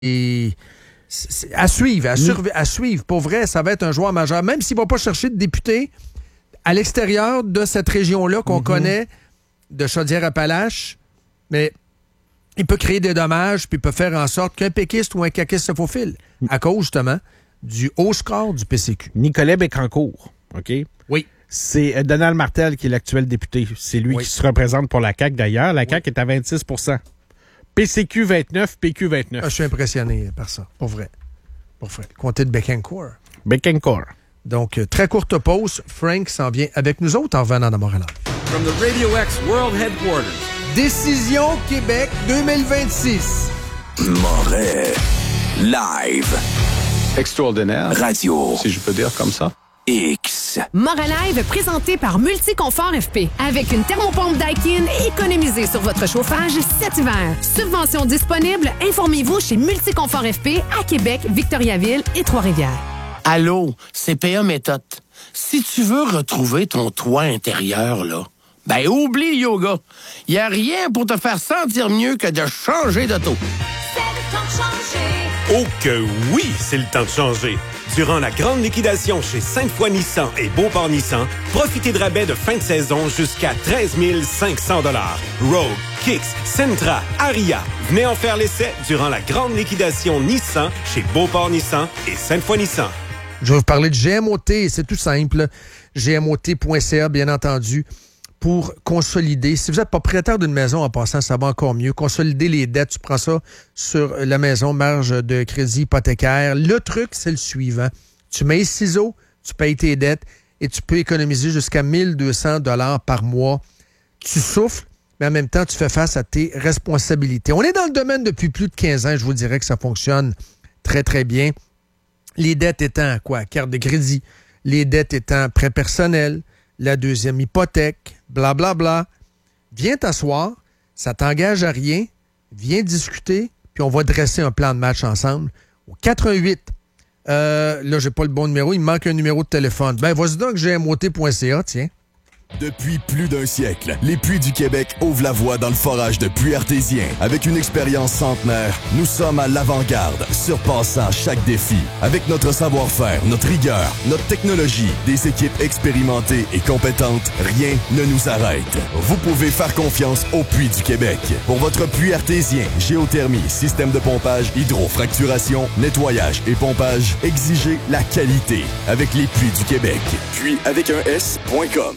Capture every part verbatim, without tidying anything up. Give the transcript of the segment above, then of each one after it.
et c'est à suivre, à, surve- à suivre. Pour vrai, ça va être un joueur majeur. Même s'il ne va pas chercher de député à l'extérieur de cette région-là qu'on mm-hmm. connaît, de Chaudière-Appalaches, mais il peut créer des dommages, puis il peut faire en sorte qu'un péquiste ou un caquiste se faufile, à cause, justement, du haut score du P C Q. Nicolas Bécancourt, OK? Oui. C'est Donald Martel qui est l'actuel député. C'est lui oui. qui se représente pour la C A Q, d'ailleurs. La oui. C A Q est à vingt-six pour cent. P C Q vingt-neuf, P Q vingt-neuf. Ah, je suis impressionné par ça, pour vrai. Pour vrai. Comté de Bécancourt. Bécancourt. Donc, euh, très courte pause. Frank s'en vient avec nous autres en revenant dans Montréal. From the Radio X World Headquarters. Décision Québec deux mille vingt-six. Montréal. Live. Extraordinaire. Radio. Si je peux dire comme ça. X. Montréal Live présenté par Multiconfort F P. Avec une thermopompe Daikin, économisez sur votre chauffage cet hiver. Subvention disponible, informez-vous chez Multiconfort F P à Québec, Victoriaville et Trois-Rivières. Allô, C P A Méthode. Si tu veux retrouver ton toit intérieur, là, ben oublie le yoga. Il n'y a rien pour te faire sentir mieux que de changer d'auto. C'est le temps de changer. Oh que oui, c'est le temps de changer. Durant la grande liquidation chez Sainte-Foy Nissan et Beauport Nissan, profitez de rabais de fin de saison jusqu'à treize mille cinq cents dollars. Rogue, Kicks, Sentra, Aria. Venez en faire l'essai durant la grande liquidation Nissan chez Beauport Nissan et Sainte-Foy Nissan. Je vais vous parler de G M O T, c'est tout simple. G M O T point C A, bien entendu, pour consolider. Si vous êtes propriétaire d'une maison, en passant, ça va encore mieux. Consolider les dettes, tu prends ça sur la maison, marge de crédit hypothécaire. Le truc, c'est le suivant. Tu mets les ciseaux, tu payes tes dettes et tu peux économiser jusqu'à mille deux cents dollars par mois. Tu souffles, mais en même temps, tu fais face à tes responsabilités. On est dans le domaine depuis plus de quinze ans. Je vous dirais que ça fonctionne très, très bien. Les dettes étant quoi? Carte de crédit. Les dettes étant prêt personnel. La deuxième hypothèque. Blablabla. Bla, bla. Viens t'asseoir. Ça t'engage à rien. Viens discuter. Puis on va dresser un plan de match ensemble. Au quatre un huit. Euh, là, j'ai pas le bon numéro. Il me manque un numéro de téléphone. Ben, vas-y donc, G M O T point C A, tiens. Depuis plus d'un siècle, les Puits du Québec ouvrent la voie dans le forage de puits artésiens. Avec une expérience centenaire, nous sommes à l'avant-garde, surpassant chaque défi. Avec notre savoir-faire, notre rigueur, notre technologie, des équipes expérimentées et compétentes, rien ne nous arrête. Vous pouvez faire confiance aux Puits du Québec. Pour votre puits artésien, géothermie, système de pompage, hydrofracturation, nettoyage et pompage, exigez la qualité avec les Puits du Québec. Puits avec un S point com.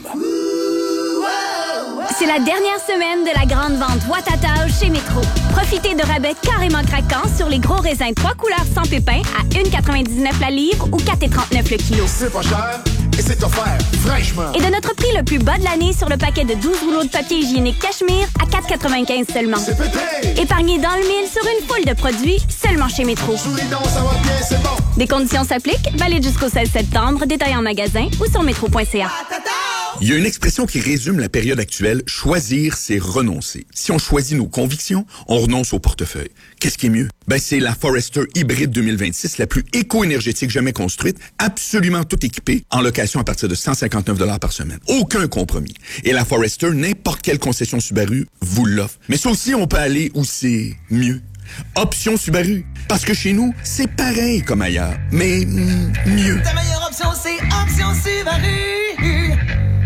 C'est la dernière semaine de la grande vente Ouattatao chez Métro. Profitez de rabais carrément craquants sur les gros raisins trois couleurs sans pépins à un virgule quatre-vingt-dix-neuf la livre ou quatre virgule trente-neuf le kilo. C'est pas cher et c'est offert fraîchement. Et de notre prix le plus bas de l'année sur le paquet de douze rouleaux de papier hygiénique Cachemire à quatre quatre-vingt-quinze seulement. C'est pété! Épargnez dans le mille sur une foule de produits seulement chez Métro. Souris donc, ça va bien, c'est bon. Des conditions s'appliquent, valide jusqu'au seize septembre, détail en magasin ou sur métro point c a. Il y a une expression qui résume la période actuelle. Choisir, c'est renoncer. Si on choisit nos convictions, on renonce au portefeuille. Qu'est-ce qui est mieux? Ben, c'est la Forester Hybrid deux mille vingt-six, la plus éco-énergétique jamais construite, absolument tout équipée, en location à partir de cent cinquante-neuf dollars par semaine. Aucun compromis. Et la Forester, n'importe quelle concession Subaru vous l'offre. Mais ça aussi, on peut aller où c'est mieux. Option Subaru. Parce que chez nous, c'est pareil comme ailleurs, mais mm, mieux. Ta meilleure option, c'est Option Subaru.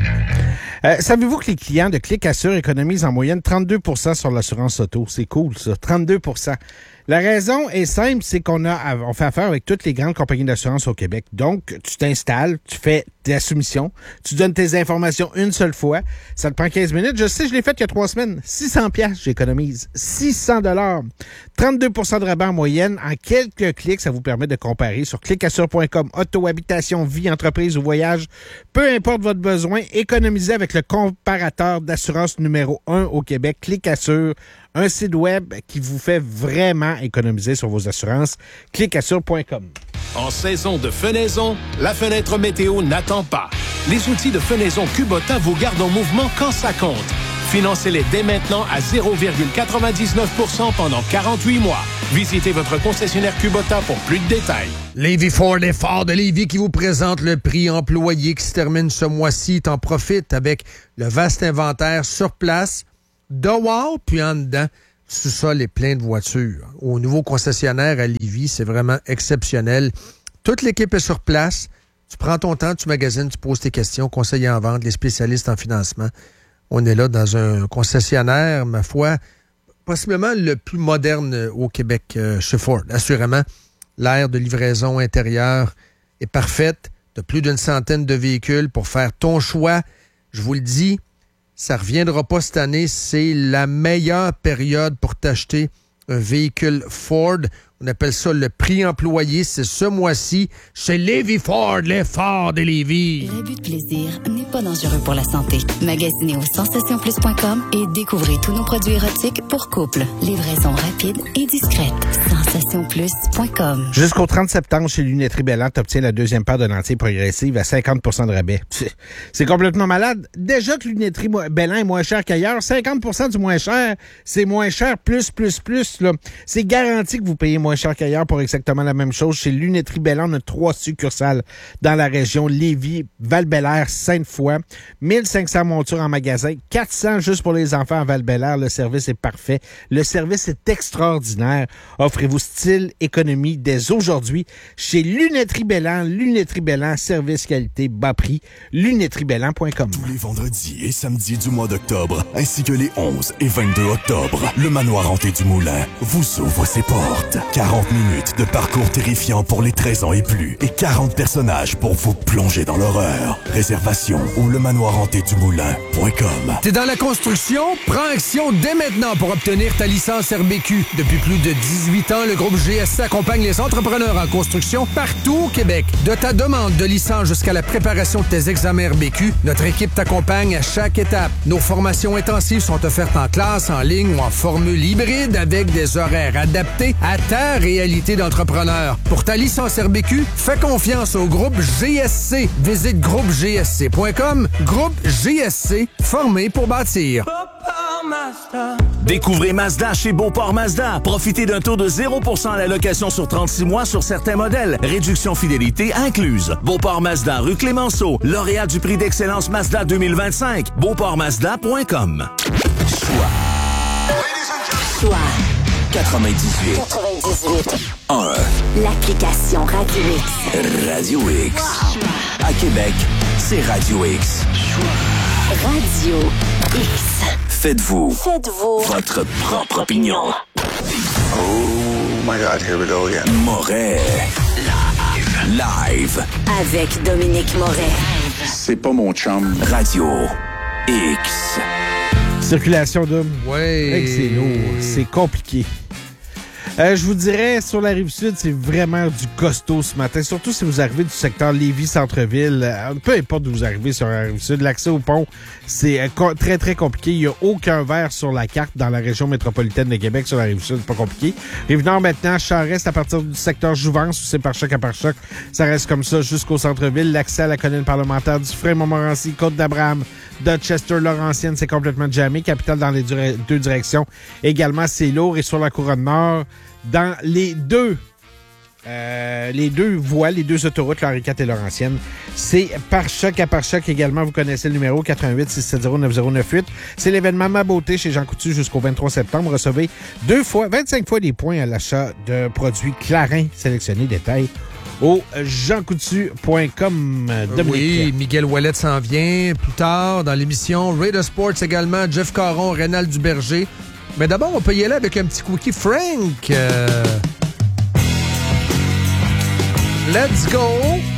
Euh, savez-vous que les clients de Clic Assure économisent en moyenne trente-deux pour cent sur l'assurance auto? C'est cool, ça. trente-deux pour cent. La raison est simple, c'est qu'on a, on fait affaire avec toutes les grandes compagnies d'assurance au Québec. Donc, tu t'installes, tu fais ta soumission, tu donnes tes informations une seule fois. Ça te prend quinze minutes. Je sais, je l'ai fait il y a trois semaines. six cents piastres, j'économise. six cents dollars. trente-deux pour cent de rabais en moyenne. En quelques clics, ça vous permet de comparer sur clic assure point com. Auto, habitation, vie, entreprise ou voyage. Peu importe votre besoin, économisez avec le comparateur d'assurance numéro un au Québec. Clic Assure. Un site web qui vous fait vraiment économiser sur vos assurances. clic assure point com. En saison de fenaison, la fenêtre météo n'attend pas. Les outils de fenaison Kubota vous gardent en mouvement quand ça compte. Financez-les dès maintenant à zéro virgule quatre-vingt-dix-neuf pour cent pendant quarante-huit mois. Visitez votre concessionnaire Kubota pour plus de détails. Lévis Ford et Ford de Lévis qui vous présente le prix employé qui se termine ce mois-ci. T'en profites avec le vaste inventaire sur place de wow, puis en dedans. sous-sol est plein de voitures. Au nouveau concessionnaire à Lévis, c'est vraiment exceptionnel. Toute l'équipe est sur place. Tu prends ton temps, tu magasines, tu poses tes questions, conseillers en vente, les spécialistes en financement. On est là dans un concessionnaire, ma foi, possiblement le plus moderne au Québec euh, chez Ford. Assurément, l'aire de livraison intérieure est parfaite. Tu as plus d'une centaine de véhicules pour faire ton choix. Je vous le dis, ça ne reviendra pas cette année. C'est la meilleure période pour t'acheter un véhicule Ford. On appelle ça le prix employé. C'est ce mois-ci chez Lévis Ford, les Ford de Lévis. L'abus de plaisir n'est pas dangereux pour la santé. Magasinez au sensation plus point com et découvrez tous nos produits érotiques pour couple. Livraison rapide et discrète. sensation plus point com. Jusqu'au trente septembre, chez Lunetterie Belland, tu obtiens la deuxième paire de lentilles progressives à cinquante pour cent de rabais. C'est complètement malade. Déjà que Lunetterie Belland est moins cher qu'ailleurs, cinquante pour cent du moins cher, c'est moins cher plus, plus, plus. Là. C'est garanti que vous payez moins cher qu'ailleurs pour exactement la même chose. Chez Lunetterie Belland, on a trois succursales dans la région. Lévis, Val-Bélair, Sainte-Foy. mille cinq cents montures en magasin. quatre cents juste pour les enfants à Val-Bélair. Le service est parfait. Le service est extraordinaire. Offrez-vous style, économie dès aujourd'hui chez Lunetterie Belland. Lunetterie Belland, service, qualité, bas prix. lunetterie belland point com. Tous les vendredis et samedis du mois d'octobre, ainsi que les onze et vingt-deux octobre, le manoir hanté du Moulin vous ouvre ses portes. quarante minutes de parcours terrifiant pour les treize ans et plus et quarante personnages pour vous plonger dans l'horreur. Réservation au lemanoir hanté du moulin point com. T'es dans la construction? Prends action dès maintenant pour obtenir ta licence R B Q. Depuis plus de dix-huit ans, le groupe G S C accompagne les entrepreneurs en construction partout au Québec. De ta demande de licence jusqu'à la préparation de tes examens R B Q, notre équipe t'accompagne à chaque étape. Nos formations intensives sont offertes en classe, en ligne ou en formule hybride avec des horaires adaptés à ta réalité d'entrepreneur. Pour ta licence R B Q, fais confiance au groupe G S C. Visite groupe G S C point com. Groupe G S C, formé pour bâtir. Découvrez Mazda chez Beauport Mazda. Profitez d'un taux de zéro pour cent à la location sur trente-six mois sur certains modèles. Réduction fidélité incluse. Beauport Mazda, rue Clémenceau. Lauréat du prix d'excellence Mazda deux mille vingt-cinq. Beauport Mazda point com. Choix. Choix. quatre-vingt-dix-huit. quatre-vingt-dix-huit. un. L'application Radio X. Radio X. À Québec, c'est Radio X. Radio X. Faites-vous. Faites-vous. Votre propre opinion. Oh my God, here we go again. Moret. Live. Live. Avec Dominique Moret. C'est pas mon chum. Radio X. Circulation d'hommes. Ouais. C'est lourd. C'est compliqué. Euh, je vous dirais, sur la Rive-Sud, c'est vraiment du costaud ce matin. Surtout si vous arrivez du secteur Lévis-Centreville. Euh, peu importe d'où vous arrivez sur la Rive-Sud, l'accès au pont, c'est euh, co- très, très compliqué. Il n'y a aucun vert sur la carte dans la région métropolitaine de Québec. Sur la Rive-Sud, c'est pas compliqué. Rive-Nord, maintenant, Charest, à partir du secteur Jouvence, où c'est par choc à par choc, ça reste comme ça jusqu'au centre-ville. L'accès à la colline parlementaire du Frein-Montmorency, Côte-d'Abraham, Dorchester, Laurentienne, c'est complètement jammé. Capitale dans les dure- deux directions. Également, c'est lourd. Et sur la Couronne Nord, dans les deux euh, les deux voies, les deux autoroutes, Henri quatre et Laurentienne, c'est par choc à par choc également. Vous connaissez le numéro quatre-vingt-huit six sept zéro neuf zéro neuf huit. C'est l'événement Ma Beauté chez Jean Coutu jusqu'au vingt-trois septembre. Recevez deux fois, vingt-cinq fois des points à l'achat de produits Clarin sélectionnés. Détail au jean coutu point com. Oui, Miguel Ouellet s'en vient plus tard dans l'émission. Raider Sports également, Jeff Caron, Rénal Duberger. Mais d'abord, on peut y aller avec un petit quickie Frank. Euh... Let's go.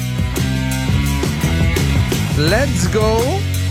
Let's go.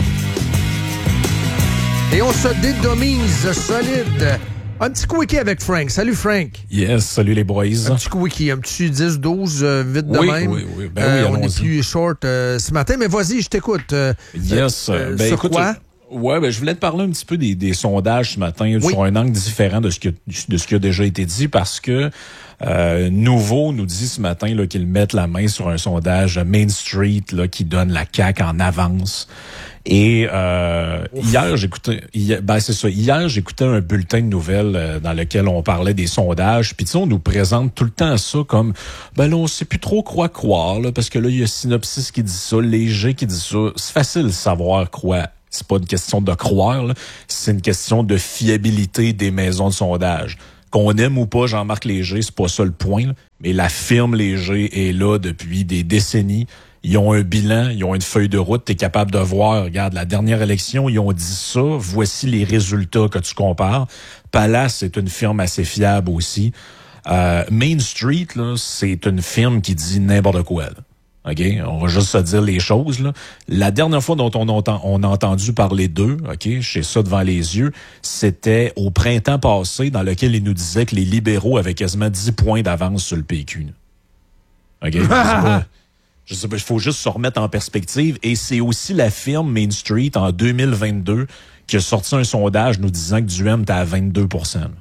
Et on se dédomise solide. Un petit quickie avec Frank. Salut Frank. Yes, salut les boys. Un petit quickie, un petit dix douze euh, vite de oui, même. Oui, oui, ben euh, oui, on est plus short euh, ce matin, mais vas-y, je t'écoute. Euh, yes. Euh, ben, sur écoute, quoi? Ouais, ben, je voulais te parler un petit peu des, des sondages ce matin, oui. sur un angle différent de ce, que, de ce qui a déjà été dit, parce que euh, Nouveau nous dit ce matin là, qu'ils mettent la main sur un sondage Main Street là, qui donne la C A Q en avance. Et euh, hier, j'écoutais, hier, ben c'est ça. Hier, j'écoutais un bulletin de nouvelles euh, dans lequel on parlait des sondages. Puis tu sais, on nous présente tout le temps ça comme, ben là, on sait plus trop quoi croire, là, parce que là, il y a Synopsis qui dit ça, Léger qui dit ça. C'est facile de savoir quoi c'est pas une question de croire, là. C'est une question de fiabilité des maisons de sondage. Qu'on aime ou pas Jean-Marc Léger, c'est pas ça le point, là. Mais la firme Léger est là depuis des décennies. Ils ont un bilan, ils ont une feuille de route, tu es capable de voir, regarde, la dernière élection, ils ont dit ça, voici les résultats que tu compares. Palace, c'est une firme assez fiable aussi. Euh, Main Street, là, c'est une firme qui dit n'importe quoi, là. OK? On va juste se dire les choses, là. La dernière fois dont on a, entend, on a entendu parler d'eux, OK? J'ai ça devant les yeux, c'était au printemps passé, dans lequel ils nous disaient que les libéraux avaient quasiment dix points d'avance sur le P Q. Là. OK? Je sais pas, je sais pas, il faut juste se remettre en perspective. Et c'est aussi la firme Main Street, en deux mille vingt-deux, qui a sorti un sondage nous disant que Duhem était à vingt-deux pour cent.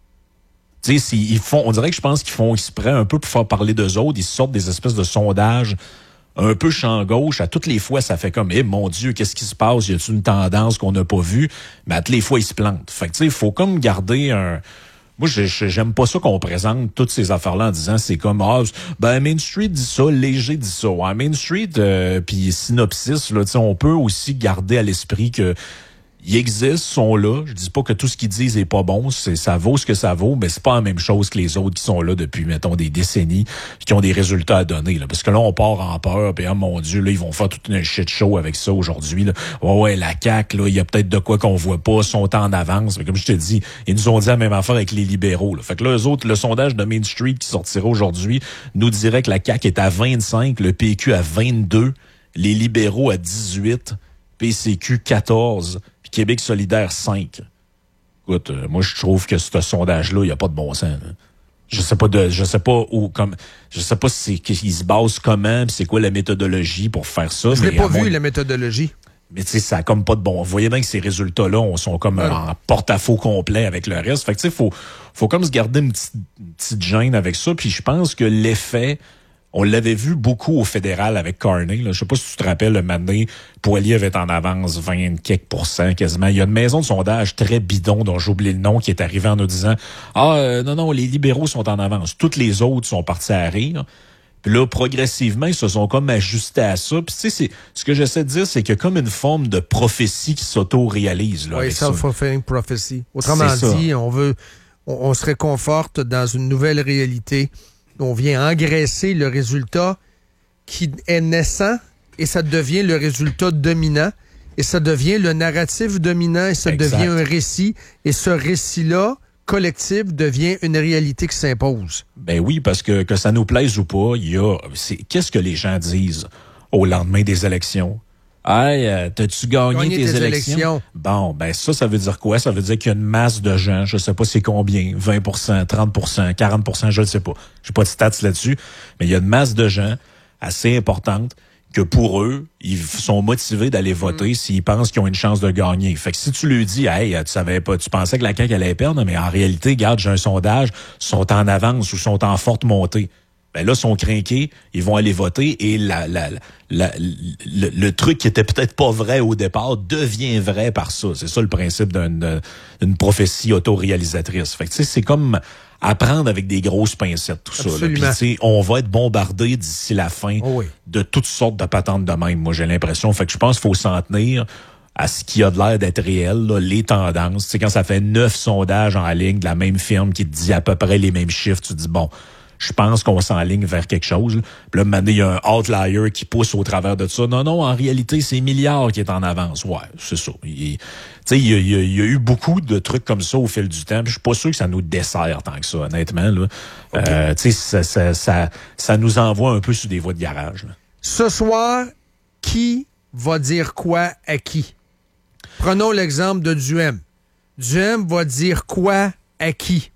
Tu sais, ils font, on dirait que je pense qu'ils font exprès un peu pour faire parler d'eux autres. Ils sortent des espèces de sondages un peu champ gauche. À toutes les fois, ça fait comme, eh, mon Dieu, qu'est-ce qui se passe? Y a-t-il une tendance qu'on n'a pas vue? Mais à toutes les fois, ils se plantent. Fait que, tu sais, il faut comme garder un... Moi, j'aime pas ça qu'on présente toutes ces affaires-là en disant, c'est comme, ah, ben, Main Street dit ça, Léger dit ça. Ouais, Main Street, euh, puis Synopsis, là, tu sais, on peut aussi garder à l'esprit que ils existent, sont là. Je dis pas que tout ce qu'ils disent est pas bon. C'est, ça vaut ce que ça vaut, mais c'est pas la même chose que les autres qui sont là depuis, mettons, des décennies, qui ont des résultats à donner, là. Parce que là, on part en peur, puis, oh mon Dieu, là, ils vont faire toute une shit show avec ça aujourd'hui, là. Ouais, ouais, la C A Q, là, il y a peut-être de quoi qu'on voit pas, sont en avance. Mais comme je te dis, ils nous ont dit la même affaire avec les libéraux, là. Fait que là, eux autres, le sondage de Main Street qui sortira aujourd'hui nous dirait que la C A Q est à vingt-cinq, le P Q à vingt-deux, les libéraux à dix-huit, P C Q quatorze, Québec solidaire cinq. Écoute, euh, moi je trouve que ce sondage-là, il n'y a pas de bon sens. Là. Je sais pas de, je sais pas où, comme, je sais pas si qu'ils se basent comment, c'est quoi la méthodologie pour faire ça. Je l'ai pas vu mon... la méthodologie. Mais tu sais, ça a comme pas de bon. Vous voyez bien que ces résultats-là, on sont comme ouais. en porte-à-faux complet avec le reste. Fait que tu sais, faut, faut comme se garder une petite, une petite gêne avec ça. Puis je pense que l'effet. On l'avait vu beaucoup au fédéral avec Carney. Là. Je sais pas si tu te rappelles, le matin, Poilier avait en avance vingt quelques pourcents quasiment. Il y a une maison de sondage très bidon dont j'ai oublié le nom qui est arrivée en nous disant « Ah, euh, non, non, les libéraux sont en avance. Toutes les autres sont partis à rire. » Puis là, progressivement, ils se sont comme ajustés à ça. Puis tu sais, ce que j'essaie de dire, c'est qu'il y a comme une forme de prophétie qui s'auto-réalise. Là, oui, self-fulfilling prophecy. Autrement dit, on veut, on, on se réconforte dans une nouvelle réalité. On vient engraisser le résultat qui est naissant et ça devient le résultat dominant et ça devient le narratif dominant et ça exact. Devient un récit et ce récit-là, collectif, devient une réalité qui s'impose. Ben oui, parce que que ça nous plaise ou pas, il y a... C'est, qu'est-ce que les gens disent au lendemain des élections? Hey, euh, t'as-tu gagné, gagné tes, tes élections? élections? Bon, ben ça, ça veut dire quoi? Ça veut dire qu'il y a une masse de gens, je sais pas c'est combien, vingt pour cent, trente pour cent, quarante pour cent, je ne sais pas. J'ai pas de stats là-dessus, mais il y a une masse de gens assez importante que pour eux, ils sont motivés d'aller voter mmh. s'ils pensent qu'ils ont une chance de gagner. Fait que si tu lui dis, hey, tu savais pas, tu pensais que la C A Q allait perdre, mais en réalité, regarde, j'ai un sondage, sont en avance ou sont en forte montée. Ben là, ils sont crinqués, ils vont aller voter et la, la, la, le, le truc qui était peut-être pas vrai au départ devient vrai par ça. C'est ça le principe d'une, d'une prophétie autoréalisatrice. Fait que tu sais, c'est comme apprendre avec des grosses pincettes, tout Absolument. Ça. Puis tu sais, on va être bombardé d'ici la fin oh oui. de toutes sortes de patentes de même. Moi, j'ai l'impression. Fait que je pense qu'il faut s'en tenir à ce qui a de l'air d'être réel, là, les tendances. Tu sais, quand ça fait neuf sondages en ligne de la même firme qui te dit à peu près les mêmes chiffres, tu te dis bon. Je pense qu'on s'enligne vers quelque chose. Là. Puis là, maintenant, il y a un outlier qui pousse au travers de ça. Non, non, en réalité, c'est milliards qui est en avance. Ouais, c'est ça. Tu sais, il y a, il y, a, il y a eu beaucoup de trucs comme ça au fil du temps. Puis je suis pas sûr que ça nous dessert tant que ça, honnêtement. Là. Okay. Euh, tu sais, ça, ça, ça, ça nous envoie un peu sur des voies de garage. Là. Ce soir, qui va dire quoi à qui? Prenons l'exemple de Duhem. Duhem va dire quoi à qui?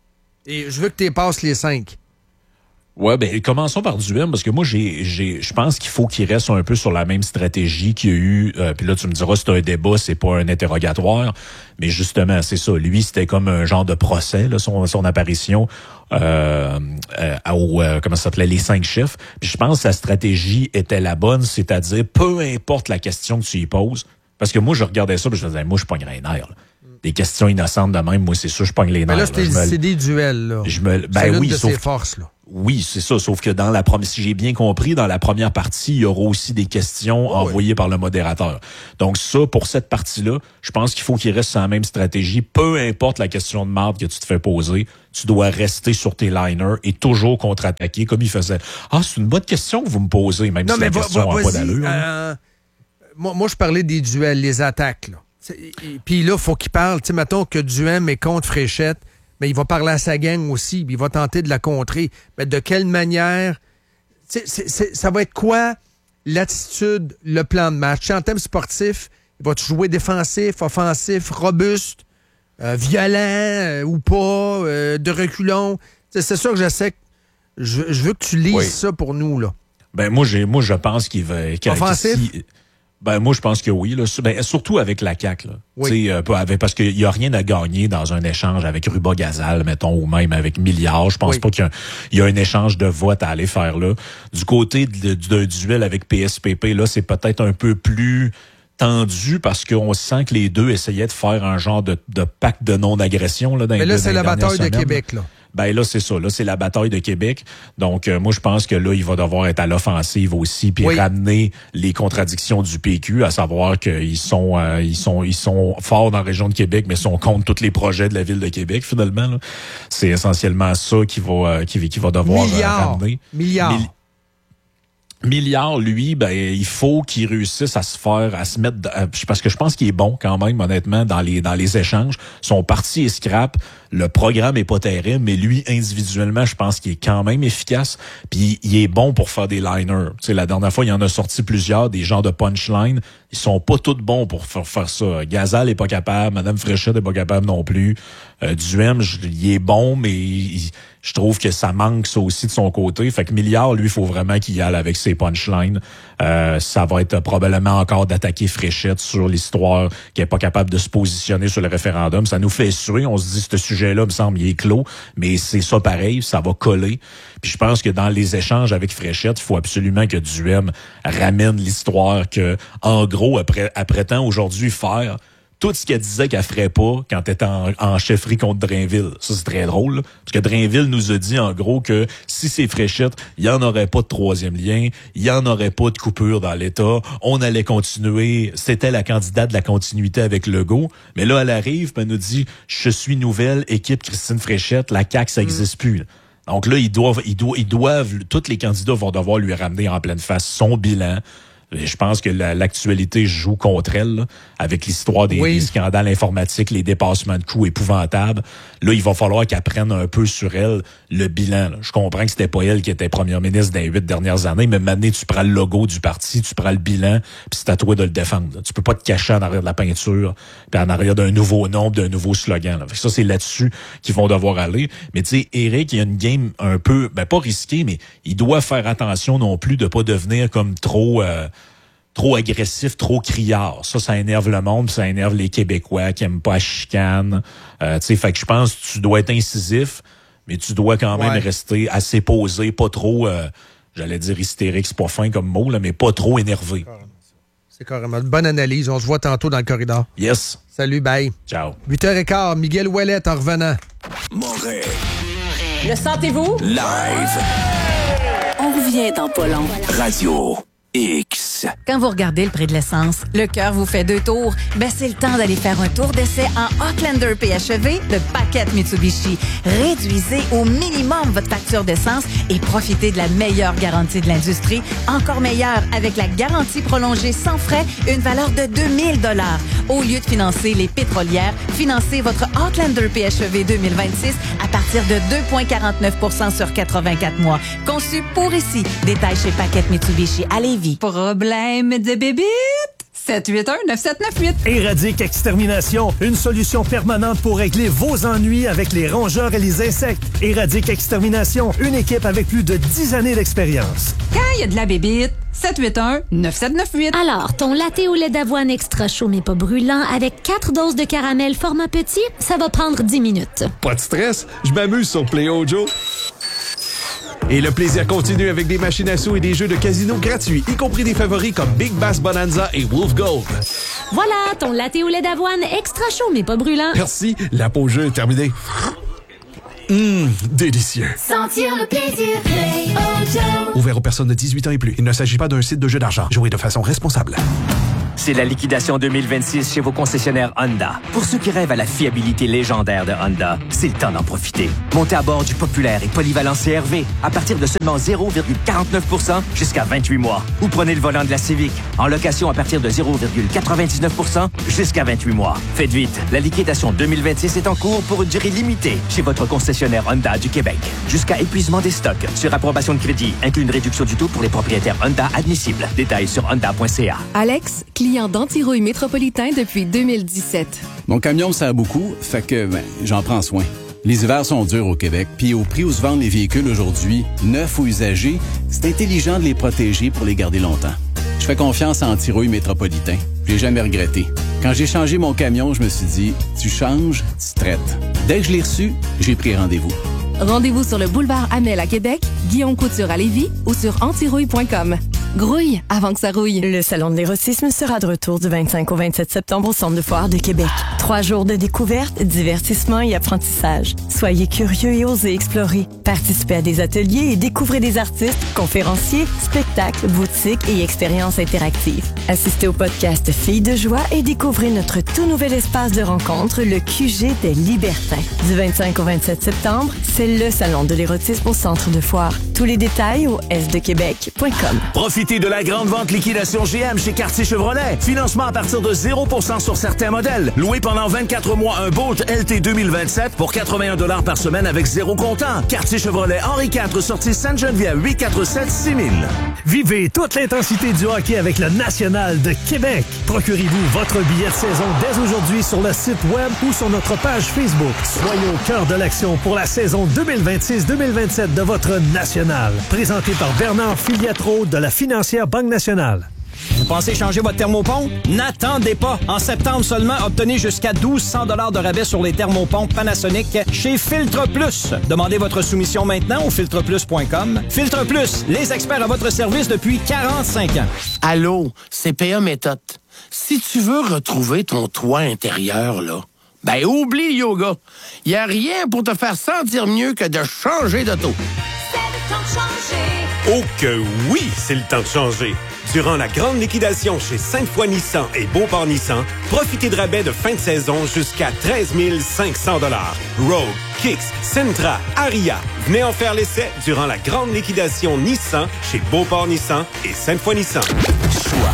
Et je veux que tu passes les cinq. Ouais, ben commençons par Duhem, parce que moi, j'ai, j'ai, je pense qu'il faut qu'il reste un peu sur la même stratégie qu'il y a eu. Euh, puis là, tu me diras, c'est un débat, c'est pas un interrogatoire. Mais justement, c'est ça. Lui, c'était comme un genre de procès, là, son, son apparition euh, euh, au, euh, comment ça s'appelait, les cinq chiffres. Puis je pense que sa stratégie était la bonne, c'est-à-dire, peu importe la question que tu y poses, parce que moi, je regardais ça, puis je me disais, moi, je pognerais un air, là. des questions innocentes de même, moi, c'est sûr, je pogne les nerfs. Mais là, c'est, là, c'est des duels, là. Je me, ben c'est l'une oui, de sauf, ses forces, là. Oui, c'est ça. Sauf que dans la première, si j'ai bien compris, dans la première partie, il y aura aussi des questions oh, envoyées oui. par le modérateur. Donc ça, pour cette partie-là, je pense qu'il faut qu'il reste sur la même stratégie. Peu importe la question de marde que tu te fais poser, tu dois rester sur tes liners et toujours contre-attaquer comme il faisait. Ah, c'est une bonne question que vous me posez, même non, si mais la va, question n'a pas d'allure. Euh, moi, moi, je parlais des duels, les attaques, là. Puis là, il faut qu'il parle. Tu sais, mettons que Duhem est contre Fréchette. Mais il va parler à sa gang aussi, puis il va tenter de la contrer. Mais de quelle manière? C'est, c'est, ça va être quoi l'attitude, le plan de match? En termes sportifs, il va jouer défensif, offensif, robuste, euh, violent euh, ou pas, euh, de reculons? C'est, c'est ça que je sais. Je, je veux que tu lises oui. ça pour nous, là. Ben moi, j'ai, moi je pense qu'il va... Qu'il, offensif? Qu'il, Ben moi je pense que oui là, ben, surtout avec la C A Q là. Oui. Euh, avec, parce qu'il y a rien à gagner dans un échange avec Ruba Gazal mettons ou même avec Milliard. Je pense oui. pas qu'il y a, un, il y a un échange de vote à aller faire là. Du côté de, de, d'un duel avec P S P P là, c'est peut-être un peu plus tendu parce qu'on sent que les deux essayaient de faire un genre de, de pacte de non-agression là. Dans Mais là les, c'est dans la bataille semaines. de Québec là. Ben là, c'est ça. Là, c'est la bataille de Québec. Donc, euh, moi, je pense que là, il va devoir être à l'offensive aussi, puis oui. ramener les contradictions du P Q, à savoir qu'ils sont, euh, ils sont, ils sont forts dans la région de Québec, mais sont contre tous les projets de la ville de Québec. Finalement, là. C'est essentiellement ça qui va, euh, qui, qui va devoir Milliard. Euh, ramener. Milliard. Mil- Milliard, lui, ben il faut qu'il réussisse à se faire, à se mettre, parce que je pense qu'il est bon quand même, honnêtement, dans les dans les échanges. Son parti est scrap, le programme est pas terrible, mais lui individuellement, je pense qu'il est quand même efficace. Puis il est bon pour faire des liners. Tu sais, la dernière fois, il en a sorti plusieurs, des genres de punchline. Ils sont pas tous bons pour faire, faire ça. Gazal est pas capable, Madame Fréchette est pas capable non plus. Euh, Duhem, il est bon, mais il, je trouve que ça manque ça aussi de son côté. Fait que Milliard, lui, il faut vraiment qu'il y aille avec ses punchlines. Euh, ça va être probablement encore d'attaquer Fréchette sur l'histoire qui est pas capable de se positionner sur le référendum. Ça nous fait suer. On se dit, ce sujet-là, me semble, il est clos. Mais c'est ça pareil, ça va coller. Puis je pense que dans les échanges avec Fréchette, il faut absolument que Duhem ramène l'histoire que, en gros, après, elle prétend aujourd'hui faire tout ce qu'elle disait qu'elle ferait pas quand elle était en, en chefferie contre Drainville. Ça, c'est très drôle, là, parce que Drainville nous a dit, en gros, que si c'est Fréchette, il y en aurait pas de troisième lien, il y en aurait pas de coupure dans l'État, on allait continuer, c'était la candidate de la continuité avec Legault, mais là, elle arrive, puis elle nous dit, je suis nouvelle équipe Christine Fréchette, la C A Q, ça existe mm. plus, là. Donc là, ils doivent, ils doivent, ils doivent, tous les candidats vont devoir lui ramener en pleine face son bilan. Je pense que la, l'actualité joue contre elle, là, avec l'histoire des, oui. des scandales informatiques, les dépassements de coûts épouvantables. Là, il va falloir qu'elle prenne un peu sur elle le bilan. Là. Je comprends que c'était pas elle qui était première ministre dans les huit dernières années, mais maintenant, tu prends le logo du parti, tu prends le bilan, puis c'est à toi de le défendre. Là. Tu peux pas te cacher en arrière de la peinture, puis en arrière d'un nouveau nom, d'un nouveau slogan. Là. Fait que ça, c'est là-dessus qu'ils vont devoir aller. Mais tu sais, Éric, il y a une game un peu, ben pas risquée, mais il doit faire attention non plus de pas devenir comme trop... Euh, trop agressif, trop criard. Ça, ça énerve le monde, puis ça énerve les Québécois qui aiment pas la chicane. Euh, tu sais, fait que je pense que tu dois être incisif, mais tu dois quand même ouais. rester assez posé, pas trop, euh, j'allais dire hystérique, c'est pas fin comme mot, là, mais pas trop énervé. C'est carrément une bonne analyse. On se voit tantôt dans le corridor. Yes. Salut, bye. Ciao. huit heures quinze, Miguel Ouellet en revenant. Montréal. Le sentez-vous? Live. On revient dans pas long. Radio X. Quand vous regardez le prix de l'essence, le cœur vous fait deux tours. Ben, c'est le temps d'aller faire un tour d'essai en Outlander P H E V de Paquette Mitsubishi. Réduisez au minimum votre facture d'essence et profitez de la meilleure garantie de l'industrie. Encore meilleure avec la garantie prolongée sans frais, une valeur de deux mille dollars. Au lieu de financer les pétrolières, financez votre Outlander P H E V deux mille vingt-six à partir de deux virgule quarante-neuf pour cent sur quatre-vingt-quatre mois. Conçu pour ici. Détail chez Paquette Mitsubishi à Lévis. Problème de bébite? sept huit un neuf sept neuf huit. Éradique Extermination, une solution permanente pour régler vos ennuis avec les rongeurs et les insectes. Éradique Extermination, une équipe avec plus de dix années d'expérience. Quand il y a de la bébite, sept huit un neuf sept neuf huit. Alors, ton latte au lait d'avoine extra chaud mais pas brûlant avec quatre doses de caramel format petit, ça va prendre dix minutes. Pas de stress, je m'amuse sur Play Ojo. Et le plaisir continue avec des machines à sous et des jeux de casino gratuits, y compris des favoris comme Big Bass Bonanza et Wolf Gold. Voilà, ton latte au lait d'avoine extra chaud mais pas brûlant. Merci, la pause jeu est terminée. Hum, délicieux. Sentir le plaisir, Play Ojo. Ouvert aux personnes de dix-huit ans et plus. Il ne s'agit pas d'un site de jeu d'argent. Jouez de façon responsable. C'est la liquidation deux mille vingt-six chez vos concessionnaires Honda. Pour ceux qui rêvent à la fiabilité légendaire de Honda, c'est le temps d'en profiter. Montez à bord du populaire et polyvalent C R V à partir de seulement zéro virgule quarante-neuf pour cent jusqu'à vingt-huit mois. Ou prenez le volant de la Civic en location à partir de zéro virgule quatre-vingt-dix-neuf pour cent jusqu'à vingt-huit mois. Faites vite, la liquidation deux mille vingt-six est en cours pour une durée limitée chez votre concessionnaire Honda du Québec. Jusqu'à épuisement des stocks. Sur approbation de crédit, inclut une réduction du taux pour les propriétaires Honda admissibles. Détails sur honda point c a. Alex, client d'Antirouille Métropolitain depuis deux mille dix-sept. Mon camion me sert beaucoup, fait que ben, j'en prends soin. Les hivers sont durs au Québec, puis au prix où se vendent les véhicules aujourd'hui, neufs ou usagés, c'est intelligent de les protéger pour les garder longtemps. Je fais confiance à Antirouille Métropolitain. Je l'ai jamais regretté. Quand j'ai changé mon camion, je me suis dit, tu changes, tu traites. Dès que je l'ai reçu, j'ai pris rendez-vous. Rendez-vous sur le boulevard Amel à Québec, Guillaume Couture à Lévis ou sur antirouille point com. Grouille avant que ça rouille. Le Salon de l'érotisme sera de retour du vingt-cinq au vingt-sept septembre au Centre de foire de Québec. Trois jours de découverte, divertissement et apprentissage. Soyez curieux et osez explorer. Participez à des ateliers et découvrez des artistes, conférenciers, spectacles, boutiques et expériences interactives. Assistez au podcast Filles de joie et découvrez notre tout nouvel espace de rencontre, le Q G des Libertins. Du vingt-cinq au vingt-sept septembre, c'est le Salon de l'érotisme au Centre de foire. Tous les détails au s de québec point com. Profitez de la grande vente liquidation G M chez Cartier Chevrolet. Financement à partir de zéro pour cent sur certains modèles. Loué pendant vingt-quatre mois un Bolt L T deux mille vingt-sept pour quatre-vingt-un dollars par semaine avec zéro comptant. Cartier Chevrolet Henri quatre, sortie Sainte-Geneviève, huit quatre sept six mille. Vivez toute l'intensité du hockey avec le National de Québec. Procurez-vous votre billet de saison dès aujourd'hui sur le site web ou sur notre page Facebook. Soyez au cœur de l'action pour la saison deux mille vingt-six deux mille vingt-sept de votre National. Présenté par Bernard Filiatro de la Financière Banque Nationale. Vous pensez changer votre thermopompe? N'attendez pas. En septembre seulement, obtenez jusqu'à douze cents dollars de rabais sur les thermopompes Panasonic chez Filtre Plus. Demandez votre soumission maintenant au filtre plus point com. Filtre Plus, les experts à votre service depuis quarante-cinq ans. Allô, C P A Méthode. Si tu veux retrouver ton toit intérieur, là, ben oublie le yoga. Il n'y a rien pour te faire sentir mieux que de changer d'auto. C'est le temps de changer. Oh que oui, c'est le temps de changer. Durant la grande liquidation chez Sainte-Foy Nissan et Beauport Nissan, profitez de rabais de fin de saison jusqu'à treize mille cinq cents dollars. Rogue, Kicks, Sentra, Aria. Venez en faire l'essai durant la grande liquidation Nissan chez Beauport Nissan et Sainte-Foy Nissan. Choix.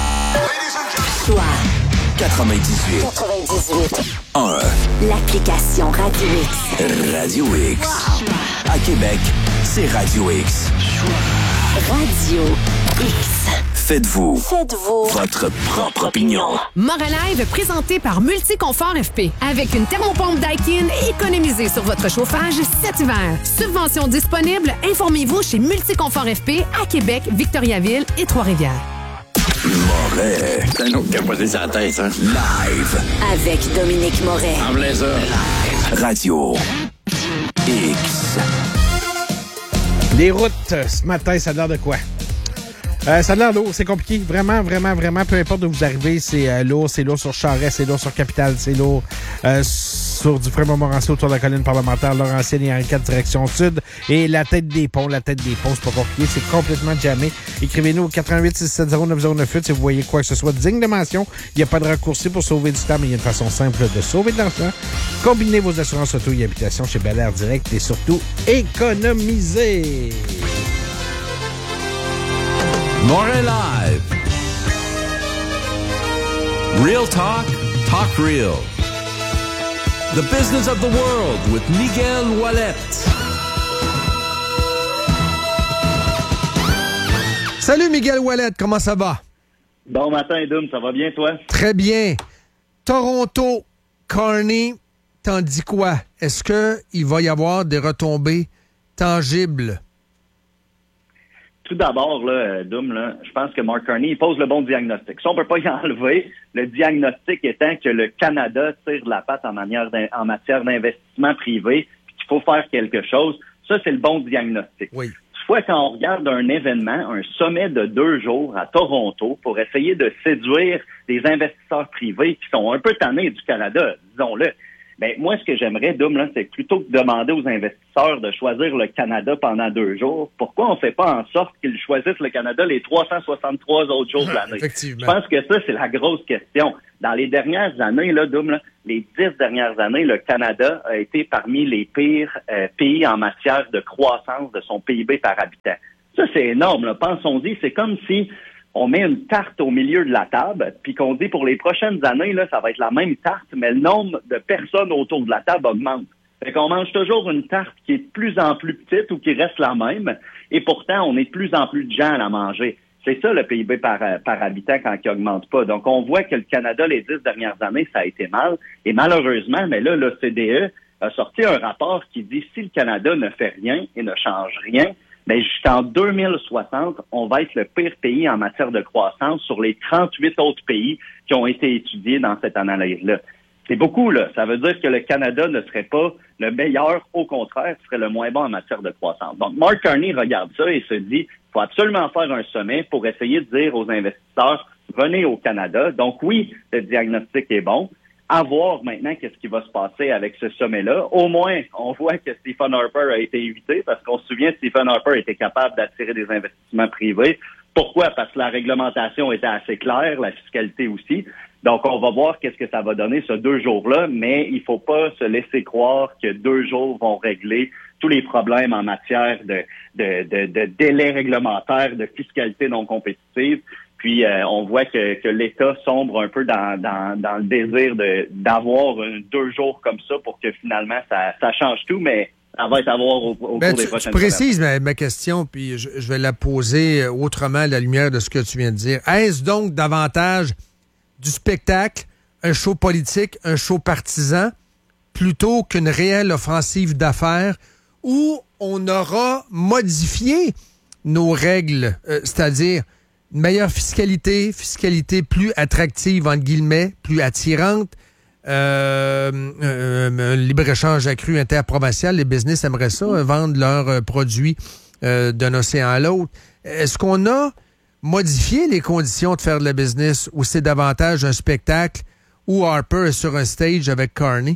Choix. quatre-vingt-dix-huit. quatre-vingt-dix-huit. un. L'application Radio X. Radio X. À Québec, c'est Radio X. Radio X. Faites-vous. Faites-vous. Votre propre opinion. Moralive, présenté par Multiconfort F P. Avec une thermopompe Daikin, économisez sur votre chauffage cet hiver. Subvention disponible, informez-vous chez Multiconfort F P à Québec, Victoriaville et Trois-Rivières. Moret. C'est un autre capoté sur la tête, hein? Live. Avec Dominique Moret. En plein ça. Radio X. Les routes, ce matin, ça a l'air de quoi? Euh, ça a l'air lourd, c'est compliqué. Vraiment, vraiment, vraiment, peu importe où vous arrivez, c'est euh, lourd. C'est lourd sur Charest, c'est lourd sur Capitale, c'est lourd euh, sur Dufresne-Montmorency autour de la colline parlementaire, Laurentienne et Henri quatre direction sud. Et la tête des ponts, la tête des ponts, c'est pas compliqué, c'est complètement jammé. Écrivez-nous au quatre huit six sept zéro neuf zéro neuf huit si vous voyez quoi que ce soit digne de mention. Il n'y a pas de raccourci pour sauver du temps, mais il y a une façon simple de sauver de l'argent. Combinez vos assurances auto et habitation chez Bel Air Direct et surtout, économisez! Moret Live. Real talk, talk real. The business of the world with Miguel Ouellet. Salut Miguel Ouellet, comment ça va? Bon matin, Dom, ça va bien, toi? Très bien. Toronto, Carney, t'en dis quoi? Est-ce qu'il va y avoir des retombées tangibles? Tout d'abord, là, Doom, là, je pense que Mark Carney il pose le bon diagnostic. Ça, on peut pas y enlever. Le diagnostic étant que le Canada tire la patte en, manière en matière d'investissement privé, puis qu'il faut faire quelque chose. Ça, c'est le bon diagnostic. Oui. Tu Toutefois, quand on regarde un événement, un sommet de deux jours à Toronto pour essayer de séduire des investisseurs privés qui sont un peu tannés du Canada, disons-le, ben moi, ce que j'aimerais, Dom, là, c'est plutôt que de demander aux investisseurs de choisir le Canada pendant deux jours, pourquoi on ne fait pas en sorte qu'ils choisissent le Canada les trois cent soixante-trois autres jours de l'année? Effectivement. Je pense que ça, c'est la grosse question. Dans les dernières années, là, Dom, là, les dix dernières années, le Canada a été parmi les pires euh, pays en matière de croissance de son P I B par habitant. Ça, c'est énorme, là. Pensons-y, c'est comme si on met une tarte au milieu de la table, puis qu'on dit pour les prochaines années, là, ça va être la même tarte, mais le nombre de personnes autour de la table augmente. Fait qu'on mange toujours une tarte qui est de plus en plus petite ou qui reste la même, et pourtant, on est de plus en plus de gens à la manger. C'est ça, le P I B par, par habitant quand il augmente pas. Donc, on voit que le Canada, les dix dernières années, ça a été mal. Et malheureusement, mais là, l'O C D E a sorti un rapport qui dit si le Canada ne fait rien et ne change rien, mais jusqu'en deux mille soixante, on va être le pire pays en matière de croissance sur les trente-huit autres pays qui ont été étudiés dans cette analyse-là. C'est beaucoup, là. Ça veut dire que le Canada ne serait pas le meilleur, au contraire, serait le moins bon en matière de croissance. Donc, Mark Carney regarde ça et se dit, il faut absolument faire un sommet pour essayer de dire aux investisseurs, venez au Canada. Donc, oui, le diagnostic est bon. À voir maintenant qu'est-ce qui va se passer avec ce sommet-là. Au moins, on voit que Stephen Harper a été évité parce qu'on se souvient que Stephen Harper était capable d'attirer des investissements privés. Pourquoi? Parce que la réglementation était assez claire, la fiscalité aussi. Donc, on va voir qu'est-ce que ça va donner ce deux jours-là, mais il faut pas se laisser croire que deux jours vont régler tous les problèmes en matière de, de, de, de délai réglementaire, de fiscalité non compétitive. Puis, euh, on voit que, que l'État sombre un peu dans, dans, dans le désir de d'avoir un, deux jours comme ça pour que finalement, ça, ça change tout, mais ça va être à voir au, au ben, cours tu, des prochaines tu précises semaines. ma, ma question, puis je, je vais la poser autrement à la lumière de ce que tu viens de dire. Est-ce donc davantage du spectacle, un show politique, un show partisan, plutôt qu'une réelle offensive d'affaires où on aura modifié nos règles, euh, c'est-à-dire une meilleure fiscalité, fiscalité plus attractive, entre guillemets, plus attirante, euh, euh, un libre-échange accru interprovincial. Les business aimeraient ça, euh, vendre leurs euh, produits euh, d'un océan à l'autre. Est-ce qu'on a modifié les conditions de faire de la business ou c'est davantage un spectacle où Harper est sur un stage avec Carney?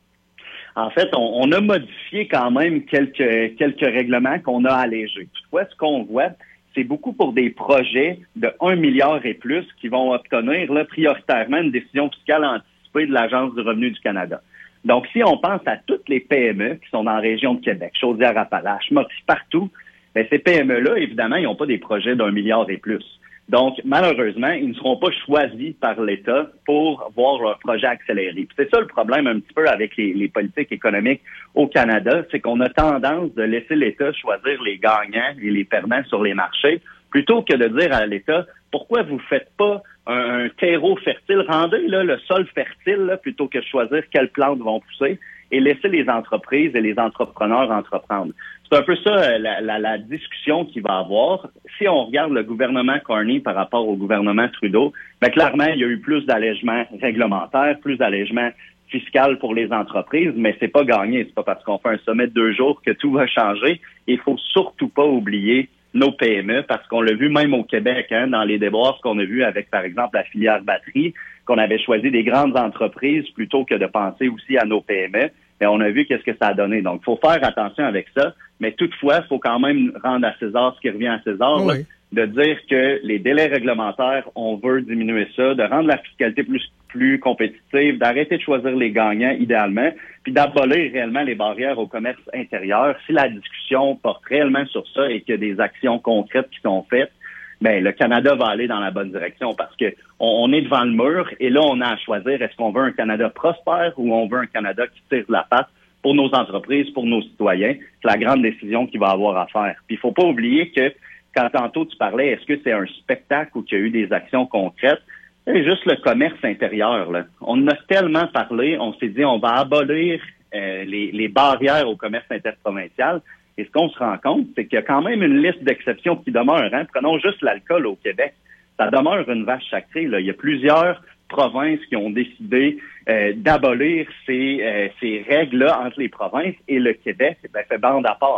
En fait, on, on a modifié quand même quelques, quelques règlements qu'on a allégés. Toutefois, ce qu'on voit, c'est beaucoup pour des projets de un milliard et plus qui vont obtenir là, prioritairement une décision fiscale anticipée de l'Agence du revenu du Canada. Donc, si on pense à toutes les P M E qui sont dans la région de Québec, Chaudière-Appalaches, Mauricie, partout, bien, ces P M E-là, évidemment, ils n'ont pas des projets d'un milliard et plus. Donc, malheureusement, ils ne seront pas choisis par l'État pour voir leur projet accéléré. Puis c'est ça le problème un petit peu avec les, les politiques économiques au Canada, c'est qu'on a tendance de laisser l'État choisir les gagnants et les perdants sur les marchés, plutôt que de dire à l'État, pourquoi vous faites pas un, un terreau fertile, rendez là, le sol fertile, là, plutôt que de choisir quelles plantes vont pousser, et laisser les entreprises et les entrepreneurs entreprendre. C'est un peu ça la, la, la discussion qu'il va avoir. Si on regarde le gouvernement Carney par rapport au gouvernement Trudeau, bien clairement, il y a eu plus d'allègements réglementaires, plus d'allègements fiscal pour les entreprises, mais c'est pas gagné. C'est pas parce qu'on fait un sommet de deux jours que tout va changer. Il faut surtout pas oublier nos P M E, parce qu'on l'a vu même au Québec, hein, dans les débats qu'on a vu avec, par exemple, la filière batterie, qu'on avait choisi des grandes entreprises plutôt que de penser aussi à nos P M E. Et on a vu qu'est-ce que ça a donné. Donc, il faut faire attention avec ça. Mais toutefois, il faut quand même rendre à César ce qui revient à César, oui. là, de dire que les délais réglementaires, on veut diminuer ça, de rendre la fiscalité plus plus compétitive, d'arrêter de choisir les gagnants idéalement, puis d'abolir réellement les barrières au commerce intérieur. Si la discussion porte réellement sur ça et qu'il y a des actions concrètes qui sont faites, ben le Canada va aller dans la bonne direction parce que on, on est devant le mur et là, on a à choisir est-ce qu'on veut un Canada prospère ou on veut un Canada qui tire de la patte pour nos entreprises, pour nos citoyens. C'est la grande décision qu'il va avoir à faire. Puis il faut pas oublier que quand tantôt tu parlais, est-ce que c'est un spectacle ou qu'il y a eu des actions concrètes? C'est juste le commerce intérieur, là. On en a tellement parlé, on s'est dit on va abolir euh, les, les barrières au commerce interprovincial. Et ce qu'on se rend compte, c'est qu'il y a quand même une liste d'exceptions qui demeure. Hein? Prenons juste l'alcool au Québec. Ça demeure une vache sacrée. Là. Il y a plusieurs provinces qui ont décidé euh, d'abolir ces, euh, ces règles-là entre les provinces et le Québec ben, fait bande à part.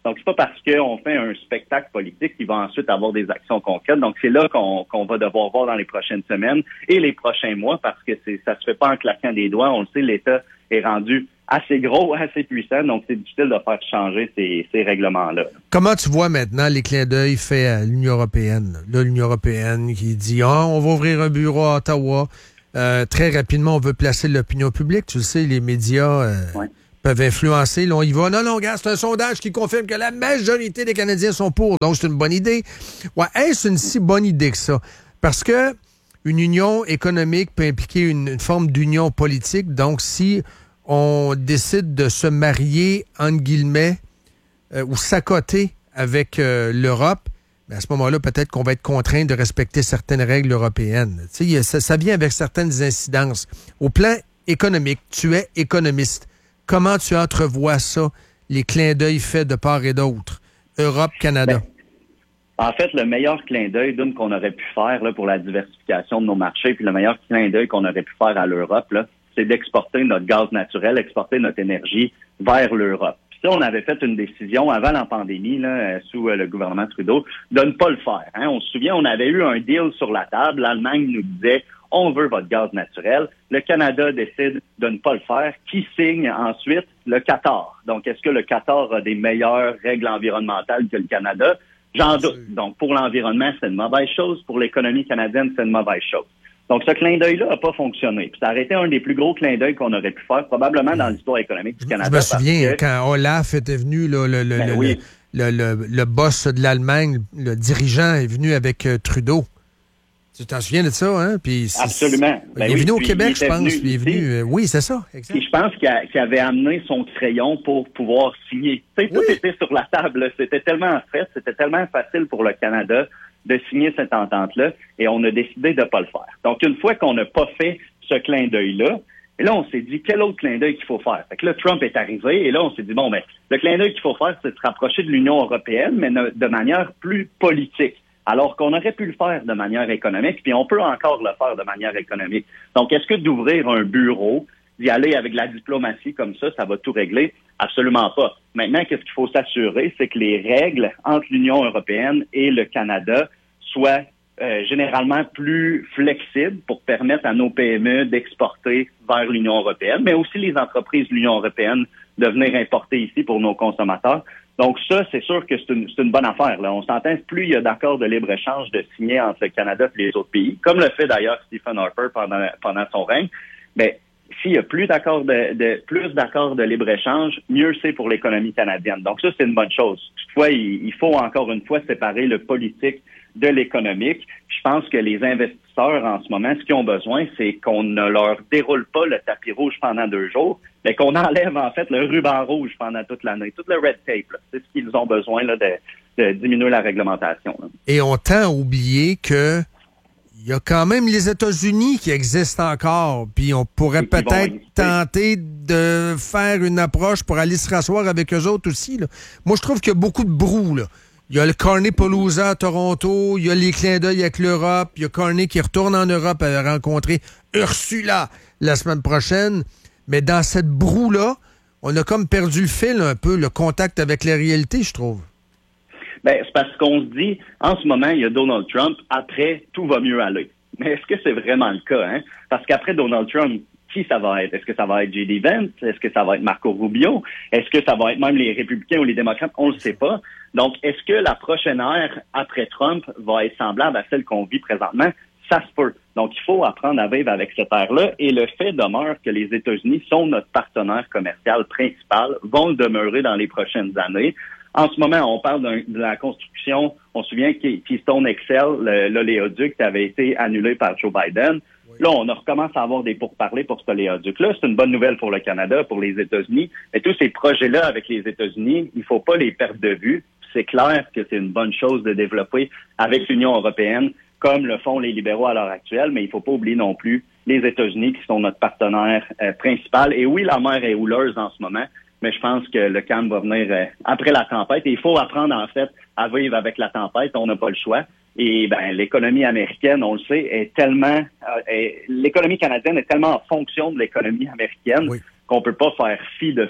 Donc, c'est pas parce qu'on fait un spectacle politique qu'il va ensuite avoir des actions concrètes. Donc, c'est là qu'on, qu'on va devoir voir dans les prochaines semaines et les prochains mois, parce que c'est, ça se fait pas en claquant des doigts. On le sait, l'État est rendu assez gros, assez puissant, donc c'est difficile de faire changer ces, ces règlements-là. Comment tu vois maintenant les clins d'œil faits à l'Union européenne? Là, l'Union européenne qui dit ah, on va ouvrir un bureau à Ottawa. Euh, très rapidement, on veut placer l'opinion publique. Tu le sais, les médias euh, ouais. peuvent influencer. Là, on y va. Non, non, regarde, c'est un sondage qui confirme que la majorité des Canadiens sont pour. Donc, c'est une bonne idée. Ouais, est-ce une si bonne idée que ça? Parce que une union économique peut impliquer une, une forme d'union politique. Donc, si on décide de se marier, entre guillemets, euh, ou s'accoter avec euh, l'Europe, bien, à ce moment-là, peut-être qu'on va être contraint de respecter certaines règles européennes. Tu sais, ça, ça vient avec certaines incidences. Au plan économique, tu es économiste. Comment tu entrevois ça, les clins d'œil faits de part et d'autre? Europe, Canada. Ben, en fait, le meilleur clin d'œil d'une qu'on aurait pu faire là, pour la diversification de nos marchés, puis le meilleur clin d'œil qu'on aurait pu faire à l'Europe, là, c'est d'exporter notre gaz naturel, exporter notre énergie vers l'Europe. Puis ça, on avait fait une décision avant la pandémie, là, sous euh, le gouvernement Trudeau, de ne pas le faire. Hein. On se souvient, on avait eu un deal sur la table. L'Allemagne nous disait « on veut votre gaz naturel ». Le Canada décide de ne pas le faire. Qui signe ensuite? Le Qatar. Donc, est-ce que le Qatar a des meilleures règles environnementales que le Canada? J'en doute. Donc, pour l'environnement, c'est une mauvaise chose. Pour l'économie canadienne, c'est une mauvaise chose. Donc, ce clin d'œil-là n'a pas fonctionné. Puis ça aurait été un des plus gros clins d'œil qu'on aurait pu faire, probablement dans l'histoire économique du Canada. Je me souviens, que... quand Olaf était venu, là, le, le, ben le, oui. le, le, le, le boss de l'Allemagne, le dirigeant, est venu avec euh, Trudeau. Tu t'en souviens de ça, hein? Puis absolument. Ben il est oui, venu au Québec, je pense. Venu il est venu. Euh, oui, c'est ça. Exact. Puis je pense qu'il, a, qu'il avait amené son crayon pour pouvoir signer. Tu sais, tout oui. était sur la table. Là. C'était tellement fait, c'était tellement facile pour le Canada de signer cette entente-là, et on a décidé de ne pas le faire. Donc, une fois qu'on n'a pas fait ce clin d'œil-là, et là, on s'est dit, quel autre clin d'œil qu'il faut faire? Fait que là, Trump est arrivé, et là, on s'est dit, bon, ben, le clin d'œil qu'il faut faire, c'est de se rapprocher de l'Union européenne, mais de manière plus politique. Alors qu'on aurait pu le faire de manière économique, puis on peut encore le faire de manière économique. Donc, est-ce que d'ouvrir un bureau, d'y aller avec la diplomatie comme ça, ça va tout régler? Absolument pas. Maintenant, qu'est-ce qu'il faut s'assurer, c'est que les règles entre l'Union européenne et le Canada soient euh, généralement plus flexibles pour permettre à nos P M E d'exporter vers l'Union européenne, mais aussi les entreprises de l'Union européenne de venir importer ici pour nos consommateurs. Donc ça, c'est sûr que c'est une, c'est une bonne affaire. Là. On s'entend, plus il y a d'accords de libre-échange de signer entre le Canada et les autres pays, comme le fait d'ailleurs Stephen Harper pendant, pendant son règne, bien, s'il y a plus d'accords de, de plus d'accords de libre-échange, mieux c'est pour l'économie canadienne. Donc ça, c'est une bonne chose. Toutefois, il, il faut encore une fois séparer le politique de l'économique. Je pense que les investisseurs, en ce moment, ce qu'ils ont besoin, c'est qu'on ne leur déroule pas le tapis rouge pendant deux jours, mais qu'on enlève, en fait, le ruban rouge pendant toute l'année, tout le red tape. Là. C'est ce qu'ils ont besoin là, de, de diminuer la réglementation. Là. Et on tend à oublier que il y a quand même les États-Unis qui existent encore, puis on pourrait peut-être tenter de faire une approche pour aller se rasseoir avec eux autres aussi. Là. Moi, je trouve qu'il y a beaucoup de brou, là. Il y a le Carney-Palooza à Toronto, il y a les clins d'œil avec l'Europe, il y a Carney qui retourne en Europe à rencontrer Ursula la semaine prochaine. Mais dans cette broue-là, on a comme perdu le fil un peu, le contact avec la réalité, je trouve. Ben, c'est parce qu'on se dit, en ce moment, il y a Donald Trump, après, tout va mieux aller. Mais est-ce que c'est vraiment le cas, hein? Parce qu'après Donald Trump, qui ça va être? Est-ce que ça va être J D Vance? Est-ce que ça va être Marco Rubio? Est-ce que ça va être même les républicains ou les démocrates? On le sait pas. Donc, est-ce que la prochaine ère après Trump va être semblable à celle qu'on vit présentement? Ça se peut. Donc, il faut apprendre à vivre avec cette ère-là. Et le fait demeure que les États-Unis sont notre partenaire commercial principal, vont le demeurer dans les prochaines années. En ce moment, on parle d'un, de la construction. On se souvient que Keystone X L, le, l'oléoduc qui avait été annulé par Joe Biden. Oui. Là, on recommence à avoir des pourparlers pour cet oléoduc-là. C'est une bonne nouvelle pour le Canada, pour les États-Unis. Mais tous ces projets-là avec les États-Unis, il ne faut pas les perdre de vue. C'est clair que c'est une bonne chose de développer avec l'Union européenne, comme le font les libéraux à l'heure actuelle, mais il ne faut pas oublier non plus les États-Unis qui sont notre partenaire euh, principal. Et oui, la mer est houleuse en ce moment, mais je pense que le calme va venir euh, après la tempête. Et il faut apprendre, en fait, à vivre avec la tempête. On n'a pas le choix. Et ben l'économie américaine, on le sait, est tellement... Euh, est, l'économie canadienne est tellement en fonction de l'économie américaine oui. qu'on peut pas faire fi de ça.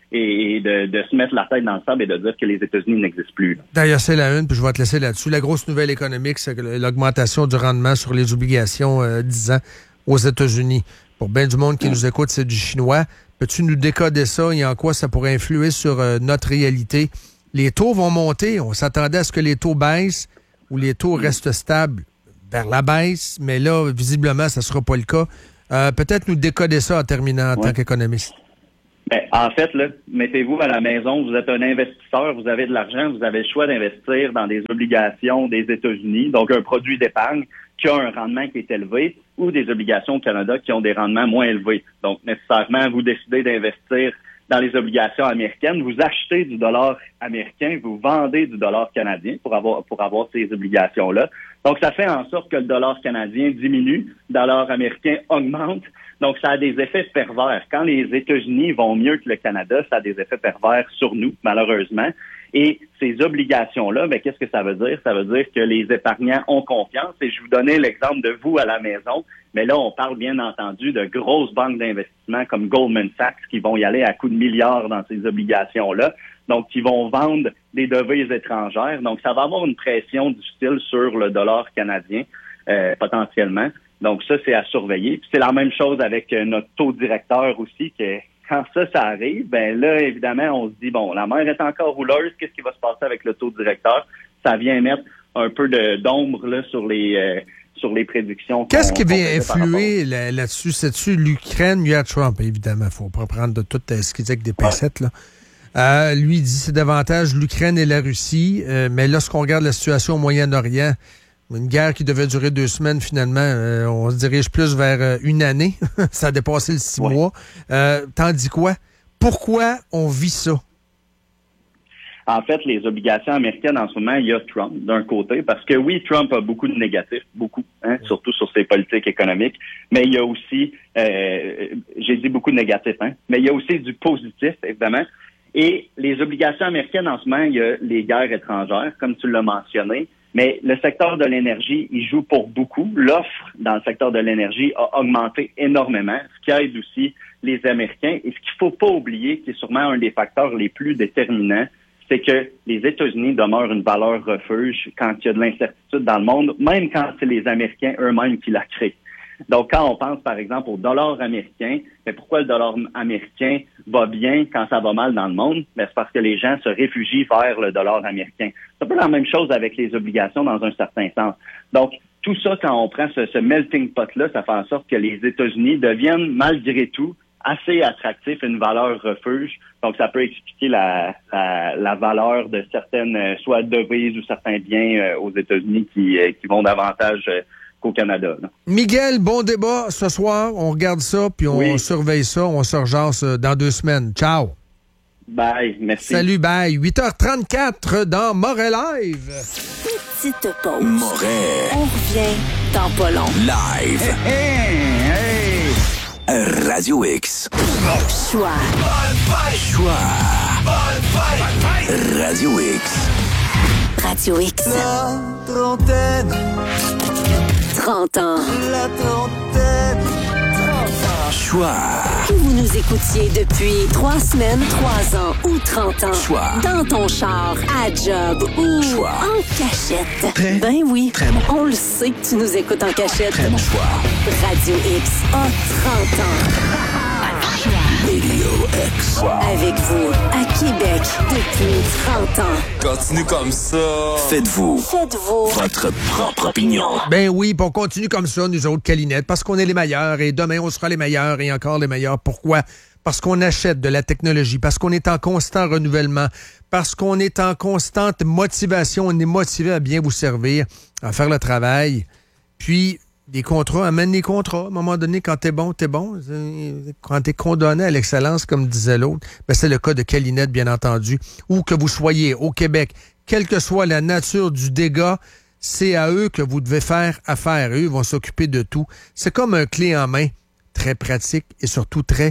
et de, de se mettre la tête dans le sable et de dire que les États-Unis n'existent plus. D'ailleurs, c'est la une, puis je vais te laisser là-dessus. La grosse nouvelle économique, c'est l'augmentation du rendement sur les obligations euh, dix ans aux États-Unis. Pour bien du monde qui mmh. nous écoute, c'est du chinois. Peux-tu nous décoder ça et en quoi ça pourrait influer sur euh, notre réalité? Les taux vont monter. On s'attendait à ce que les taux baissent ou les taux mmh. restent stables vers la baisse, mais là, visiblement, ça ne sera pas le cas. Euh, peut-être nous décoder ça en terminant en ouais. tant qu'économiste. Ben, en fait, là, mettez-vous à la maison, vous êtes un investisseur, vous avez de l'argent, vous avez le choix d'investir dans des obligations des États-Unis, donc un produit d'épargne qui a un rendement qui est élevé, ou des obligations au Canada qui ont des rendements moins élevés. Donc, nécessairement, vous décidez d'investir dans les obligations américaines, vous achetez du dollar américain, vous vendez du dollar canadien pour avoir pour avoir ces obligations-là. Donc, ça fait en sorte que le dollar canadien diminue, le dollar américain augmente. Donc, ça a des effets pervers. Quand les États-Unis vont mieux que le Canada, ça a des effets pervers sur nous, malheureusement. Et ces obligations-là, ben, qu'est-ce que ça veut dire? Ça veut dire que les épargnants ont confiance. Et je vous donnais l'exemple de vous à la maison. Mais là, on parle bien entendu de grosses banques d'investissement comme Goldman Sachs qui vont y aller à coups de milliards dans ces obligations-là. Donc, qui vont vendre des devises étrangères. Donc, ça va avoir une pression difficile sur le dollar canadien, euh, potentiellement. Donc, ça, c'est à surveiller. Puis c'est la même chose avec euh, notre taux directeur aussi, que quand ça, ça arrive, ben là, évidemment, on se dit, bon, la mer est encore rouleuse, qu'est-ce qui va se passer avec le taux directeur? Ça vient mettre un peu de, d'ombre là, sur les euh, sur les prédictions. Qu'est-ce qui vient influer là, là-dessus? C'est-tu l'Ukraine? Il y a Trump, évidemment. Il ne faut pas prendre de tout euh, ce qu'il dit avec des pincettes, là. Euh, lui, il dit c'est davantage l'Ukraine et la Russie. Euh, mais lorsqu'on regarde la situation au Moyen-Orient, une guerre qui devait durer deux semaines, finalement, euh, on se dirige plus vers euh, une année. Ça a dépassé le six ouais. mois. Euh, tandis quoi? Pourquoi on vit ça? En fait, les obligations américaines, en ce moment, il y a Trump d'un côté, parce que oui, Trump a beaucoup de négatifs, beaucoup, hein, surtout sur ses politiques économiques, mais il y a aussi, euh, j'ai dit beaucoup de négatifs, hein, mais il y a aussi du positif, évidemment. Et les obligations américaines, en ce moment, il y a les guerres étrangères, comme tu l'as mentionné, mais le secteur de l'énergie, il joue pour beaucoup. L'offre dans le secteur de l'énergie a augmenté énormément, ce qui aide aussi les Américains. Et ce qu'il faut pas oublier, qui est sûrement un des facteurs les plus déterminants, c'est que les États-Unis demeurent une valeur refuge quand il y a de l'incertitude dans le monde, même quand c'est les Américains eux-mêmes qui la créent. Donc, quand on pense, par exemple, au dollar américain, mais pourquoi le dollar américain va bien quand ça va mal dans le monde? Ben, c'est parce que les gens se réfugient vers le dollar américain. C'est un peu la même chose avec les obligations dans un certain sens. Donc, tout ça, quand on prend ce, ce melting pot-là, ça fait en sorte que les États-Unis deviennent, malgré tout, assez attractifs, une valeur refuge. Donc, ça peut expliquer la, la, la valeur de certaines, soit devises ou certains biens euh, aux États-Unis qui, euh, qui vont davantage euh, qu'au Canada. Là. Miguel, bon débat ce soir. On regarde ça, puis on oui. surveille ça. On se rejasse dans deux semaines. Ciao. Bye, merci. Salut, bye. huit heures trente-quatre dans Moret Live. Petite pause. Moret. On revient dans pas long. Live. Hey, hey, hey. Radio X. Choix. Choix. Radio X. Radio X. La trentaine. trente ans. La trentaine. trente ans. Choix. Que vous nous écoutiez depuis trois semaines, trois ans ou trente ans. Choix. Dans ton char, à job ou choix. En cachette. Très, ben oui. Très bon. On le sait que tu nous écoutes en cachette. Très bon choix. Radio X a trente ans. Radio X. Wow. Avec vous, à Québec, depuis trente ans. Continue comme ça. Faites-vous. Faites-vous. Votre propre opinion. Ben oui, puis on continue comme ça, nous autres, Calinette, parce qu'on est les meilleurs et demain, on sera les meilleurs et encore les meilleurs. Pourquoi? Parce qu'on achète de la technologie, parce qu'on est en constant renouvellement, parce qu'on est en constante motivation. On est motivé à bien vous servir, à faire le travail. Puis, des contrats, amène les contrats. À un moment donné, quand t'es bon, t'es bon. Quand t'es condamné à l'excellence, comme disait l'autre, ben c'est le cas de Calinette, bien entendu. Où que vous soyez au Québec, quelle que soit la nature du dégât, c'est à eux que vous devez faire affaire. Eux vont s'occuper de tout. C'est comme un clé en main, très pratique et surtout très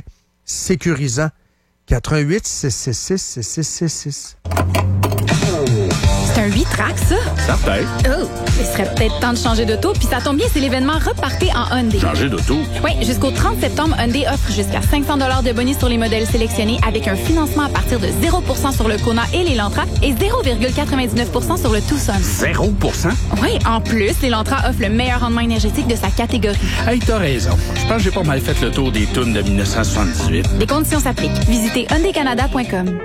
sécurisant. quatre un huit, six six six, six six six six. C'est un huit tracks, ça? Certain. Oh, il serait peut-être temps de changer d'auto, puis ça tombe bien, c'est l'événement Repartez en Hyundai. Changer d'auto? Oui, jusqu'au trente septembre, Hyundai offre jusqu'à cinq cents dollars de bonus sur les modèles sélectionnés avec un financement à partir de zéro pour cent sur le Kona et l'Elantra et zéro virgule quatre-vingt-dix-neuf pour cent sur le Tucson. zéro pour cent? Oui, en plus, l'Elantra offre le meilleur rendement énergétique de sa catégorie. Hey, t'as raison. Je pense que j'ai pas mal fait le tour des tunes de dix-neuf cent soixante-dix-huit. Des conditions s'appliquent. Visitez hyundai canada point com.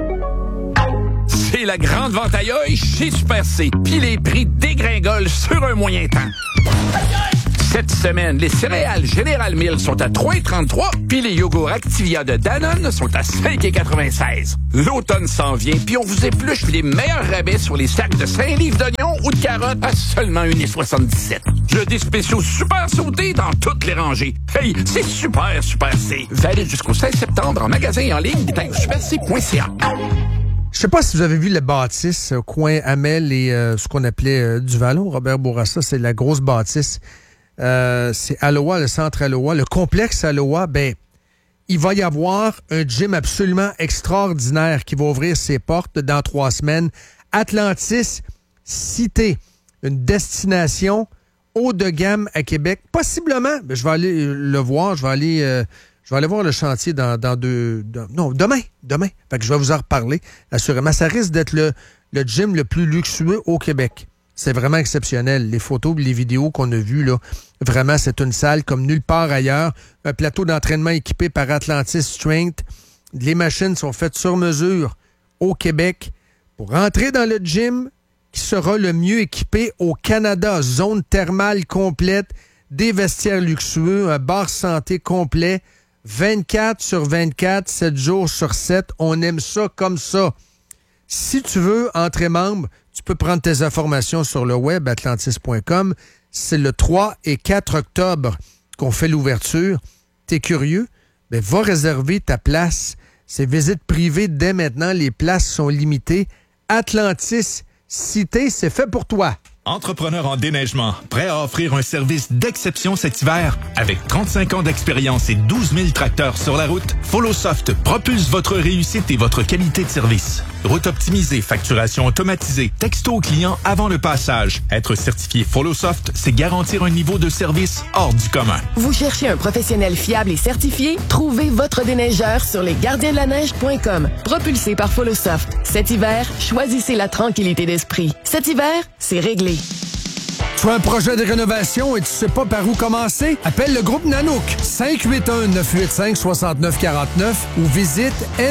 C'est la grande vente aïe chez Super C. Puis les prix dégringolent sur un moyen temps. Cette semaine, les céréales Général Mills sont à trois virgule trente-trois, puis les yogourts Activia de Danone sont à cinq virgule quatre-vingt-seize. L'automne s'en vient, puis on vous épluche les meilleurs rabais sur les sacs de cinq livres d'oignons ou de carottes à seulement un virgule soixante-dix-sept. Je des spéciaux super sautés dans toutes les rangées. Hey, c'est super, Super C. Valide jusqu'au seize septembre en magasin et en ligne, détail au super c point c a. Je sais pas si vous avez vu la bâtisse au coin Hamel et euh, ce qu'on appelait euh, du Vallon. Robert Bourassa, c'est la grosse bâtisse. Euh, c'est Aloha, le centre Aloha. Le complexe Aloha, ben, il va y avoir un gym absolument extraordinaire qui va ouvrir ses portes dans trois semaines. Atlantis Cité, une destination haut de gamme à Québec. Possiblement, ben, je vais aller le voir, je vais aller... Euh, Je vais aller voir le chantier dans, dans deux... Dans, non, demain. Demain. Fait que je vais vous en reparler, assurément. Ça risque d'être le, le gym le plus luxueux au Québec. C'est vraiment exceptionnel. Les photos et les vidéos qu'on a vues, là, vraiment, c'est une salle comme nulle part ailleurs. Un plateau d'entraînement équipé par Atlantis Strength. Les machines sont faites sur mesure au Québec pour rentrer dans le gym qui sera le mieux équipé au Canada. Zone thermale complète, des vestiaires luxueux, un bar santé complet, vingt-quatre sur vingt-quatre, sept jours sur sept. On aime ça comme ça. Si tu veux entrer membre, tu peux prendre tes informations sur le web, atlantis point com. C'est le trois et quatre octobre qu'on fait l'ouverture. T'es curieux? Ben, va réserver ta place. C'est visite privée dès maintenant. Les places sont limitées. Atlantis Cité, c'est fait pour toi. Entrepreneur en déneigement, prêt à offrir un service d'exception cet hiver? Avec trente-cinq ans d'expérience et douze mille tracteurs sur la route, FollowSoft propulse votre réussite et votre qualité de service. Route optimisée, facturation automatisée, texto au client avant le passage. Être certifié FollowSoft, c'est garantir un niveau de service hors du commun. Vous cherchez un professionnel fiable et certifié? Trouvez votre déneigeur sur lesgardiensdelaneige point com. Propulsé par FollowSoft. Cet hiver, choisissez la tranquillité d'esprit. Cet hiver, c'est réglé. Tu as un projet de rénovation et tu sais pas par où commencer? Appelle le groupe Nanook cinq huit un, neuf huit cinq, six neuf quatre neuf ou visite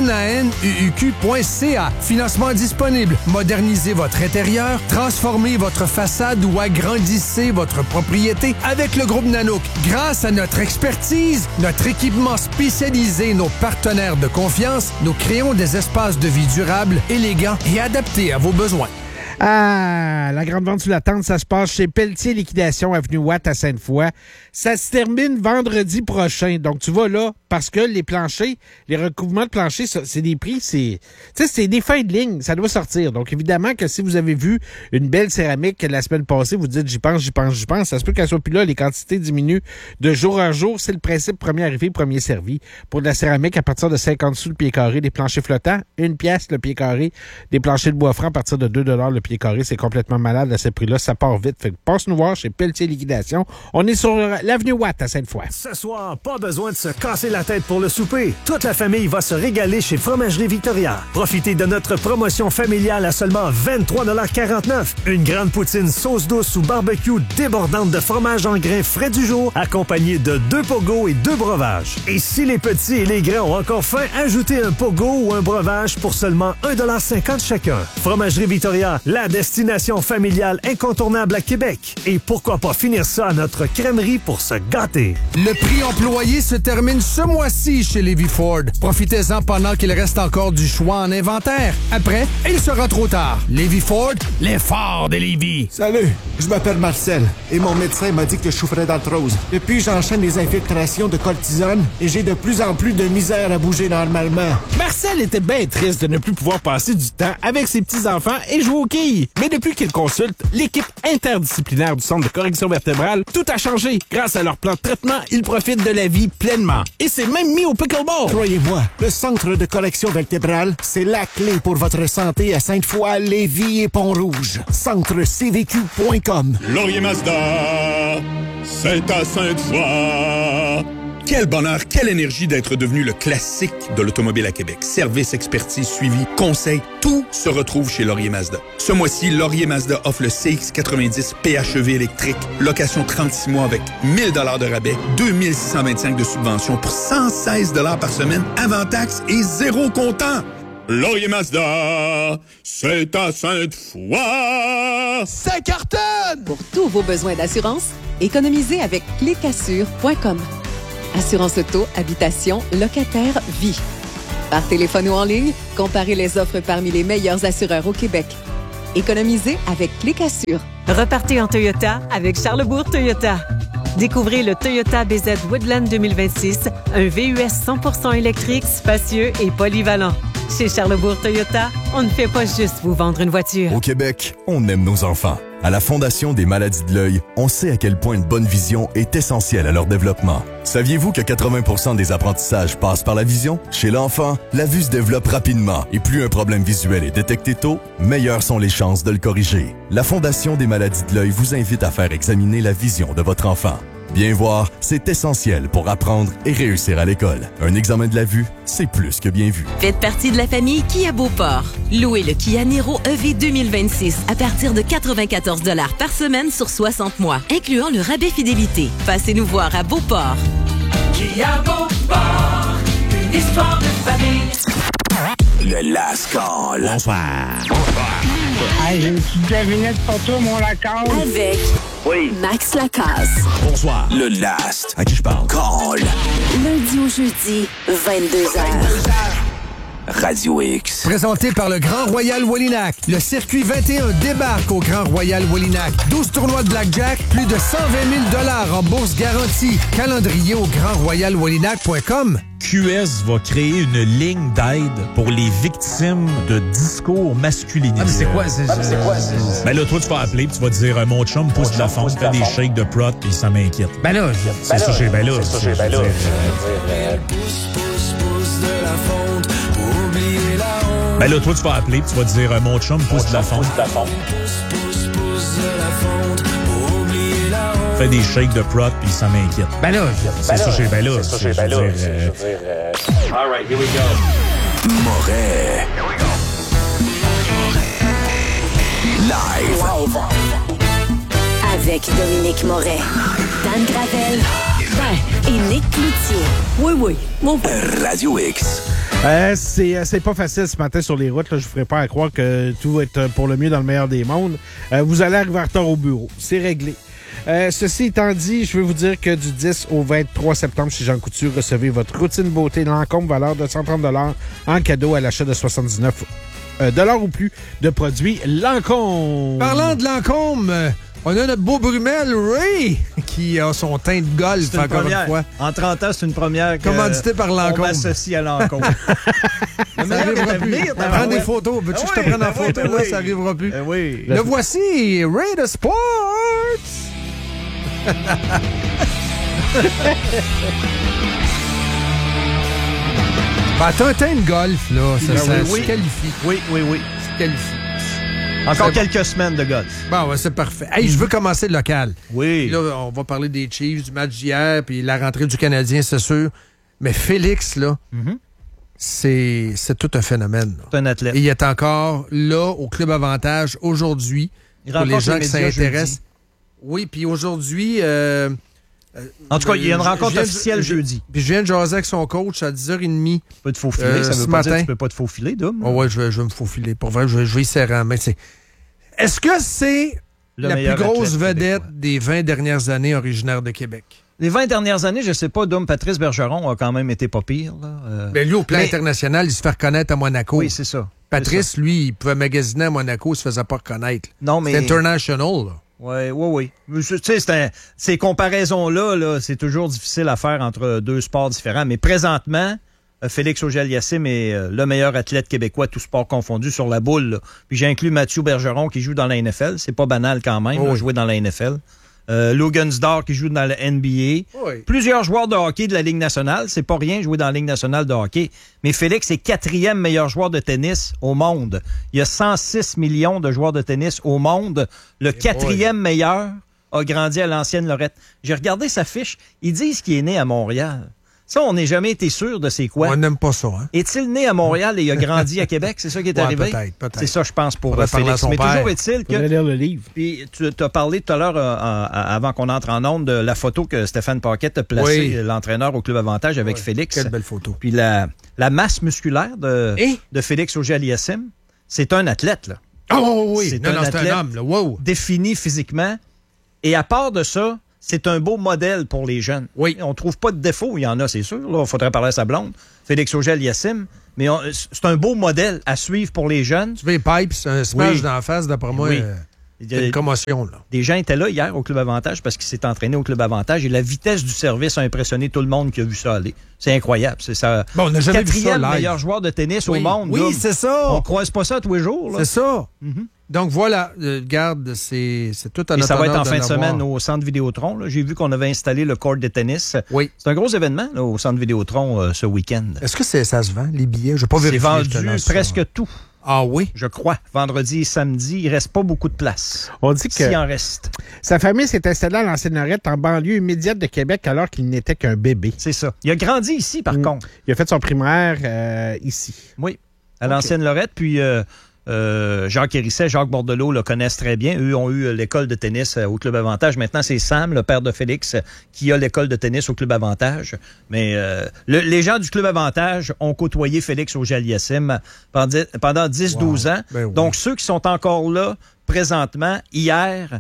nanuq point c a. Financement disponible. Modernisez votre intérieur, transformez votre façade ou agrandissez votre propriété avec le groupe Nanook. Grâce à notre expertise, notre équipement spécialisé, nos partenaires de confiance, nous créons des espaces de vie durables, élégants et adaptés à vos besoins. Ah, la grande vente sur la tente, ça se passe chez Pelletier Liquidation, avenue Watt à Sainte-Foy. Ça se termine vendredi prochain. Donc, tu vas là parce que les planchers, les recouvrements de planchers, c'est des prix, c'est, tu sais, c'est des fins de ligne. Ça doit sortir. Donc, évidemment que si vous avez vu une belle céramique la semaine passée, vous dites, j'y pense, j'y pense, j'y pense. Ça se peut qu'elle soit plus là. Les quantités diminuent de jour en jour. C'est le principe premier arrivé, premier servi. Pour de la céramique, à partir de cinquante sous le pied carré, des planchers flottants, une pièce le pied carré, des planchers de bois franc à partir de deux dollars le pied carré. C'est complètement malade à ce prix-là. Ça part vite. Fait que passe nous voir chez Pelletier Liquidation. On est sur l'avenue Watt à Sainte-Foy. Ce soir, pas besoin de se casser la tête pour le souper. Toute la famille va se régaler chez Fromagerie Victoria. Profitez de notre promotion familiale à seulement vingt-trois quarante-neuf. Une grande poutine sauce douce ou barbecue débordante de fromage en grains frais du jour, accompagnée de deux pogos et deux breuvages. Et si les petits et les grands ont encore faim, ajoutez un pogo ou un breuvage pour seulement un dollar cinquante chacun. Fromagerie Victoria, la destination familiale incontournable à Québec. Et pourquoi pas finir ça à notre crèmerie pour se gâter. Le prix employé se termine ce mois-ci chez Lévis Ford. Profitez-en pendant qu'il reste encore du choix en inventaire. Après, il sera trop tard. Lévis Ford, les forts de Lévis. Salut, je m'appelle Marcel et mon médecin m'a dit que je souffrais d'arthrose. Depuis, j'enchaîne les infiltrations de cortisone et j'ai de plus en plus de misère à bouger normalement. Marcel était bien triste de ne plus pouvoir passer du temps avec ses petits-enfants et jouer au quai. famille. Mais depuis qu'ils consultent l'équipe interdisciplinaire du Centre de correction vertébrale, tout a changé. Grâce à leur plan de traitement, ils profitent de la vie pleinement. Et c'est même mis au pickleball. Croyez-moi, le Centre de correction vertébrale, c'est la clé pour votre santé à Sainte-Foy, Lévis et Pont-Rouge. centre c v q point com. Laurier Mazda, c'est à Sainte-Foy. Quel bonheur, quelle énergie d'être devenu le classique de l'automobile à Québec. Service, expertise, suivi, conseil, tout se retrouve chez Laurier Mazda. Ce mois-ci, Laurier Mazda offre le C X quatre-vingt-dix P H E V électrique, location trente-six mois avec mille dollars de rabais, deux mille six cent vingt-cinq de subvention pour cent seize dollars par semaine avant taxes et zéro comptant. Laurier Mazda, c'est à Sainte-Foy. Ça cartonne! Pour tous vos besoins d'assurance, économisez avec clic assure point com. Assurance auto, habitation, locataire, vie. Par téléphone ou en ligne, comparez les offres parmi les meilleurs assureurs au Québec. Économisez avec Clic Assure. Repartez en Toyota avec Charlesbourg Toyota. Découvrez le Toyota B Z Woodland deux mille vingt-six, un V U S cent pour cent électrique, spacieux et polyvalent. Chez Charlesbourg Toyota, on ne fait pas juste vous vendre une voiture. Au Québec, on aime nos enfants. À la Fondation des maladies de l'œil, on sait à quel point une bonne vision est essentielle à leur développement. Saviez-vous que quatre-vingts pour cent des apprentissages passent par la vision? Chez l'enfant, la vue se développe rapidement et plus un problème visuel est détecté tôt, meilleures sont les chances de le corriger. La Fondation des maladies de l'œil vous invite à faire examiner la vision de votre enfant. Bien voir, c'est essentiel pour apprendre et réussir à l'école. Un examen de la vue, c'est plus que bien vu. Faites partie de la famille Kia Beauport. Louez le Kia Niro E V deux mille vingt-six à partir de quatre-vingt-quatorze dollars par semaine sur soixante mois, incluant le rabais fidélité. Passez-nous voir à Beauport. Kia Beauport, une histoire de famille. Le Last Call. Bonsoir. Bonsoir. Hey, j'ai une petite devinette pour toi, mon Lacasse. Avec oui. Max Lacasse. Bonsoir. Le Last. À qui je parle? Call. Lundi au jeudi, vingt-deux heures. Radio X. Présenté par le Grand Royal Wallinac. Le circuit vingt et un débarque au Grand Royal Wallinac. douze tournois de blackjack, plus de cent vingt mille dollars en bourse garantie. Calendrier au grand royal wallinac point com. Q S va créer une ligne d'aide pour les victimes de discours masculinisés. Ah, mais c'est quoi? C'est, ah, mais c'est quoi? C'est... Ben là, toi, tu vas appeler puis tu vas dire euh, mon chum pousse de la fonte, fait des shakes de prot puis ça m'inquiète. Ben là, c'est ça, j'ai ben là. C'est ça, j'ai ben là. Pousse, pousse, pousse de la fonte pour oublier la honte. Ben là, toi, tu vas appeler puis tu vas dire euh, mon chum pousse de la fonte. Pousse, pousse, pousse de la fonte pour oublier la honte. Fait des shakes de prot puis ça m'inquiète. Ben là, c'est ça, j'ai ben là. C'est ça, j'ai ben là. All right, here we go. Moret. Here we go. Live. Live. Avec Dominique Moret, Dan Gravel et Nick Cloutier. Oui, oui, mon père. Radio X. Euh, c'est, c'est pas facile ce matin sur les routes. Là. Je ne ferai pas à croire que tout va être pour le mieux dans le meilleur des mondes. Euh, vous allez arriver en retard au bureau. C'est réglé. Euh, ceci étant dit, je veux vous dire que du dix au vingt-trois septembre, chez Jean Coutu, recevez votre routine beauté Lancôme, valeur de cent trente dollars en cadeau à l'achat de soixante-dix-neuf dollars ou plus de produits Lancôme. Parlant de Lancôme, euh, on a notre beau Brumel, Ray, qui a son teint de golf une encore première. une fois. En trente ans, c'est une première que commandité par Lancôme. On m'associe à Lancôme. Ça n'arrivera plus. Prends des photos. Veux-tu que je te prenne en photo? Ben Là, oui. ça n'arrivera plus. Ben oui. Le voici, Ray de Sports. Ben, t'as un teint de golf, là. Ça, Ben ça oui, se oui. qualifie. Oui, oui, oui. Se qualifie. Encore C'est quelques bon. semaines de golf. Bon, ouais, c'est parfait. Hey, je veux commencer le local. Oui. Là, on va parler des Chiefs, du match d'hier, puis la rentrée du Canadien, c'est sûr. Mais Félix, là, Mm-hmm. c'est, c'est tout un phénomène. C'est un athlète. Et il est encore là, au Club Avantage, aujourd'hui, Il pour les rencontre gens les qui médias s'intéressent. jeudi. Oui, puis aujourd'hui... euh, En tout cas, il y a une je- rencontre je viens de- officielle je- jeudi. Puis je viens de jaser avec son coach à dix heures trente. Tu peux te faufiler, Euh, ça ce veut pas dire matin. que tu peux pas te faufiler, Dom. Oh ouais, je vais, je vais me faufiler. Pour vrai, je vais, je vais y serrer en main. C'est... Est-ce que c'est Le la plus meilleur grosse athlète vedette québécois. des vingt dernières années originaire de Québec? Les vingt dernières années, je sais pas, Dom, Patrice Bergeron a quand même été pas pire. Là. Euh, Ben lui, au plan mais- international, il se fait reconnaître à Monaco. Oui, c'est ça. Patrice, C'est ça. lui, il pouvait magasiner à Monaco, il se faisait pas reconnaître. Non, mais- C'est international, là. Oui, oui, oui. Mais Tu sais, c'est un- ces comparaisons-là, là, c'est toujours difficile à faire entre deux sports différents. Mais présentement, euh, Félix Auger-Aliassime est euh, le meilleur athlète québécois, tout sport confondu, sur la boule. Là. Puis j'ai inclus Mathieu Bergeron qui joue dans la N F L. C'est pas banal quand même, oh, là, oui. jouer dans la N F L. Euh, Lugansdor qui joue dans la N B A. Oui. Plusieurs joueurs de hockey de la Ligue nationale. C'est pas rien jouer dans la Ligue nationale de hockey. Mais Félix est quatrième meilleur joueur de tennis au monde. Il y a cent six millions de joueurs de tennis au monde. Le hey quatrième boy. meilleur a grandi à l'ancienne Lorette. J'ai regardé sa fiche. Ils disent qu'il est né à Montréal. Ça, on n'est jamais été sûr de c'est quoi. On n'aime pas ça. Hein? Est-il né à Montréal et il a grandi à Québec? C'est ça qui est ouais, arrivé? Peut-être, peut-être. C'est ça, je pense, pour Faudrait Félix. Mais père. toujours est-il que... lire le livre. Puis tu as parlé tout à l'heure, euh, euh, avant qu'on entre en onde, de la photo que Stéphane Paquette a placée, oui. l'entraîneur au Club Avantage avec ouais. Félix. Quelle belle photo. Puis la, la masse musculaire de, Et? de Félix Auger-Aliassime, c'est un athlète, là. Oh oui, c'est non, un non, c'est athlète un homme, là. Wow. défini physiquement. Et à part de ça, c'est un beau modèle pour les jeunes. Oui. On trouve pas de défaut. Il y en a, c'est sûr. Il faudrait parler à sa blonde, Félix Auger-Aliassime. Mais on, c'est un beau modèle à suivre pour les jeunes. Tu veux les pipes, c'est un smash oui. dans la face, d'après moi. Oui. Euh, c'est une commotion, là. Des gens étaient là hier au Club Avantage parce qu'il s'est entraîné au Club Avantage et la vitesse du service a impressionné tout le monde qui a vu ça aller. C'est incroyable. C'est ça. Bon, on n'a jamais vu ça quatrième live. meilleur joueur de tennis oui. au monde. Oui, là. c'est ça. On croise pas ça tous les jours. Là. C'est ça. Mm-hmm. Donc voilà, euh, garde, c'est, c'est tout à Et notre ça va être en de fin de l'avoir. semaine au Centre Vidéotron. Là. J'ai vu qu'on avait installé le court de tennis. Oui. C'est un gros événement là, au Centre Vidéotron euh, ce week-end. Est-ce que c'est, ça se vend, les billets? Je n'ai pas C'est vérifié. vendu je te lance presque ça. tout. Ah oui? Je crois. Vendredi et samedi, il reste pas beaucoup de place. On dit que S'il en reste. sa famille s'est installée à l'ancienne Lorette en banlieue immédiate de Québec alors qu'il n'était qu'un bébé. C'est ça. Il a grandi ici, par Mm. contre. Il a fait son primaire euh, ici. Oui, à l'ancienne Lorette. Puis euh, euh, Jacques Hérisset, Jacques Bordelot le connaissent très bien. Eux ont eu l'école de tennis au Club Avantage. Maintenant, c'est Sam, le père de Félix, qui a l'école de tennis au Club Avantage. Mais euh, le, les gens du Club Avantage ont côtoyé Félix Auger-Aliassime pendant, pendant dix douze wow. ans. Ben oui. Donc, ceux qui sont encore là présentement, hier,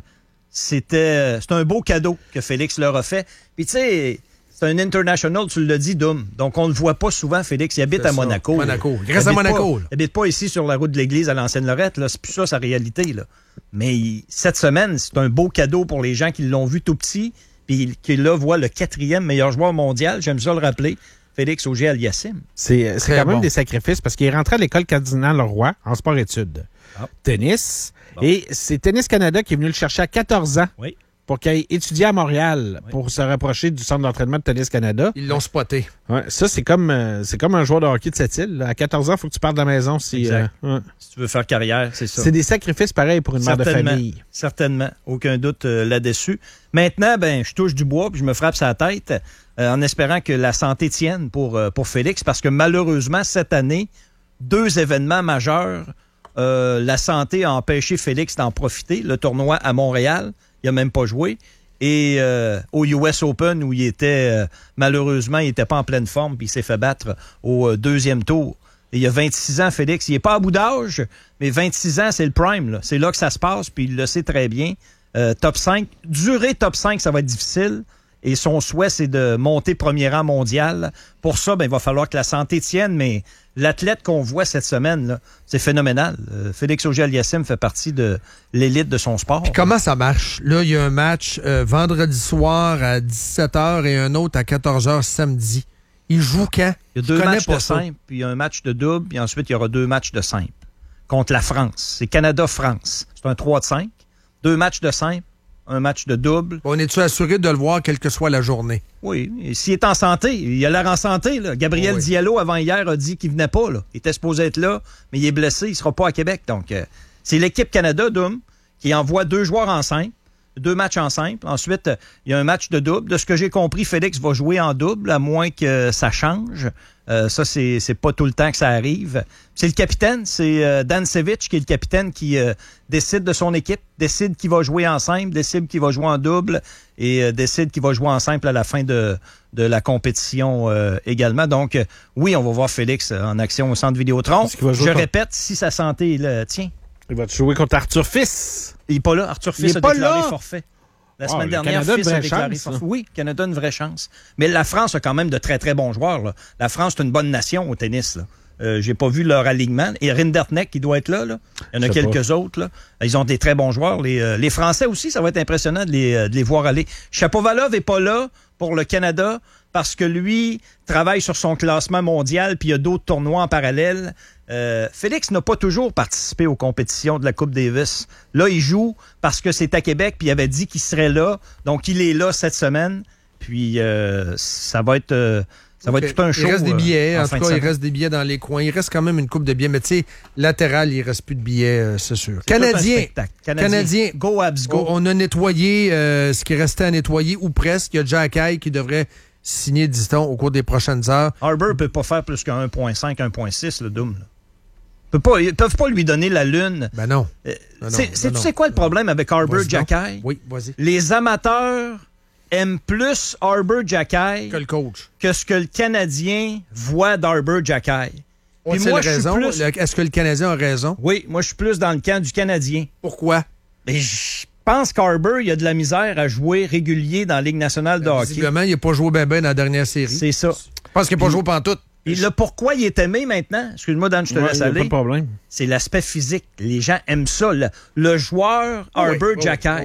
c'était c'est un beau cadeau que Félix leur a fait. Puis, tu sais... C'est un international, tu l'as dit, Dom. Donc, on ne le voit pas souvent, Félix. Il habite C'est à ça. Monaco. Monaco. Il reste à Monaco. Pas, il habite pas ici sur la route de l'église à l'ancienne Lorette. Là. C'est plus ça, sa réalité. Là. Mais il, cette semaine, c'est un beau cadeau pour les gens qui l'ont vu tout petit puis qui, là, voient le quatrième meilleur joueur mondial. J'aime ça le rappeler. Félix Auger-Aliassime. C'est, c'est quand même bon. Des sacrifices parce qu'il est rentré à l'école Cardinal-Leroy en sport-études. Ah. Tennis. Bon. Et c'est Tennis Canada qui est venu le chercher à quatorze ans. Oui. Pour qu'il aille étudier à Montréal oui. pour se rapprocher du centre d'entraînement de Tennis Canada. Ils l'ont spoté. Ouais, ça, c'est comme, euh, c'est comme un joueur de hockey de cette île. Là. À quatorze ans, il faut que tu partes de la maison. Si, exact. Euh, ouais. Si tu veux faire carrière, c'est ça. C'est des sacrifices pareils pour une mère de famille. Certainement. Aucun doute euh, là-dessus. Maintenant, ben, je touche du bois puis je me frappe sa tête euh, en espérant que la santé tienne pour, euh, pour Félix parce que malheureusement, cette année, deux événements majeurs, euh, la santé a empêché Félix d'en profiter. Le tournoi à Montréal, il n'a même pas joué. Et euh, au U S Open, où il était, euh, malheureusement, il n'était pas en pleine forme, puis il s'est fait battre au euh, deuxième tour. Et il a vingt-six ans, Félix. Il n'est pas à bout d'âge, mais vingt-six ans, c'est le prime. Là. C'est là que ça se passe, puis il le sait très bien. Euh, top cinq. Durer top cinq, ça va être difficile. Et son souhait, c'est de monter premier rang mondial. Pour ça, ben, il va falloir que la santé tienne, mais l'athlète qu'on voit cette semaine, là, c'est phénoménal. Euh, Félix Auger-Aliassime fait partie de l'élite de son sport. Puis comment ça marche? Là, il y a un match euh, vendredi soir à dix-sept heures et un autre à quatorze heures samedi. Il joue quand? Il y a deux matchs de simple, puis un match de double, puis ensuite, il y aura deux matchs de simple contre la France. C'est Canada-France. C'est un trois de cinq. Deux matchs de simple. Un match de double. On est-tu assuré de le voir quelle que soit la journée? Oui. Et s'il est en santé, il a l'air en santé. Là. Gabriel oh oui. Diallo, avant hier, a dit qu'il venait pas. Là. Il était supposé être là, mais il est blessé. Il sera pas à Québec. Donc, euh, c'est l'équipe Canada, Doom, qui envoie deux joueurs en simple, deux matchs en simple. Ensuite, il y a un match de double. De ce que j'ai compris, Félix va jouer en double, à moins que ça change. Euh, ça, c'est, c'est pas tout le temps que ça arrive. C'est le capitaine, c'est euh, Dan Sevic qui est le capitaine qui euh, décide de son équipe, décide qui va jouer en simple, décide qui va jouer en double et euh, décide qui va jouer en simple à la fin de, de la compétition euh, également. Donc, euh, oui, on va voir Félix en action au Centre Vidéotron. Je contre... répète, si sa santé le tient. Il va jouer contre Arthur Fils. Il n'est pas là. Arthur Fils il a pas déclaré là. forfait. La wow, semaine dernière, Canada, Fils a déclaré forfait. Oui, Canada a une vraie chance. Mais la France a quand même de très, très bons joueurs. Là. La France, c'est une bonne nation au tennis. Là. Euh, j'ai pas vu leur alignement. Et Rinderknecht, qui doit être là. là. Il y en a quelques pas. autres. Là. Ils ont des très bons joueurs. Les, euh, les Français aussi, ça va être impressionnant de les, euh, de les voir aller. Chapovalov n'est pas là pour le Canada parce que lui travaille sur son classement mondial puis il y a d'autres tournois en parallèle. Euh, Félix n'a pas toujours participé aux compétitions de la Coupe Davis. Là, il joue parce que c'est à Québec puis il avait dit qu'il serait là. Donc, il est là cette semaine. Puis, euh, ça va être... Euh, Ça va okay. être tout un show. Il reste des billets. Euh, en en tout cas, il reste des billets dans les coins. Il reste quand même une coupe de billets. Mais tu sais, latéral, il ne reste plus de billets, euh, c'est sûr. C'est Canadien. Canadien. Canadien. Go Habs, go. On, on a nettoyé euh, ce qui restait à nettoyer, ou presque. Il y a Jack Hay qui devrait signer, dit-on, au cours des prochaines heures. Harbour ne peut pas faire plus qu'un un virgule cinq, un virgule six, le Doom. Là. Peut pas, ils ne peuvent pas lui donner la lune. Ben non. Euh, ben non c'est, ben c'est, non. tu sais quoi le problème avec Harbour, Vas-y Jack Hay? Oui, vas-y. Les amateurs aime plus Harbour Jack Hay que le coach, que ce que le Canadien voit d'Harbour Jack Hay. Puis moi, je raison. Plus... Le, est-ce que le Canadien a raison? Oui, moi, je suis plus dans le camp du Canadien. Pourquoi? Mais je pense qu'Harbour, il a de la misère à jouer régulier dans la Ligue nationale de ben, hockey. Visiblement, il n'a pas joué ben ben dans la dernière série. C'est ça. Je pense qu'il n'a pas joué pantoute. Et le pourquoi il est aimé maintenant, excuse-moi, Dan, je te ouais, laisse aller. Pas de problème. C'est l'aspect physique. Les gens aiment ça. Le, le joueur Harbour oui, Jack Hay.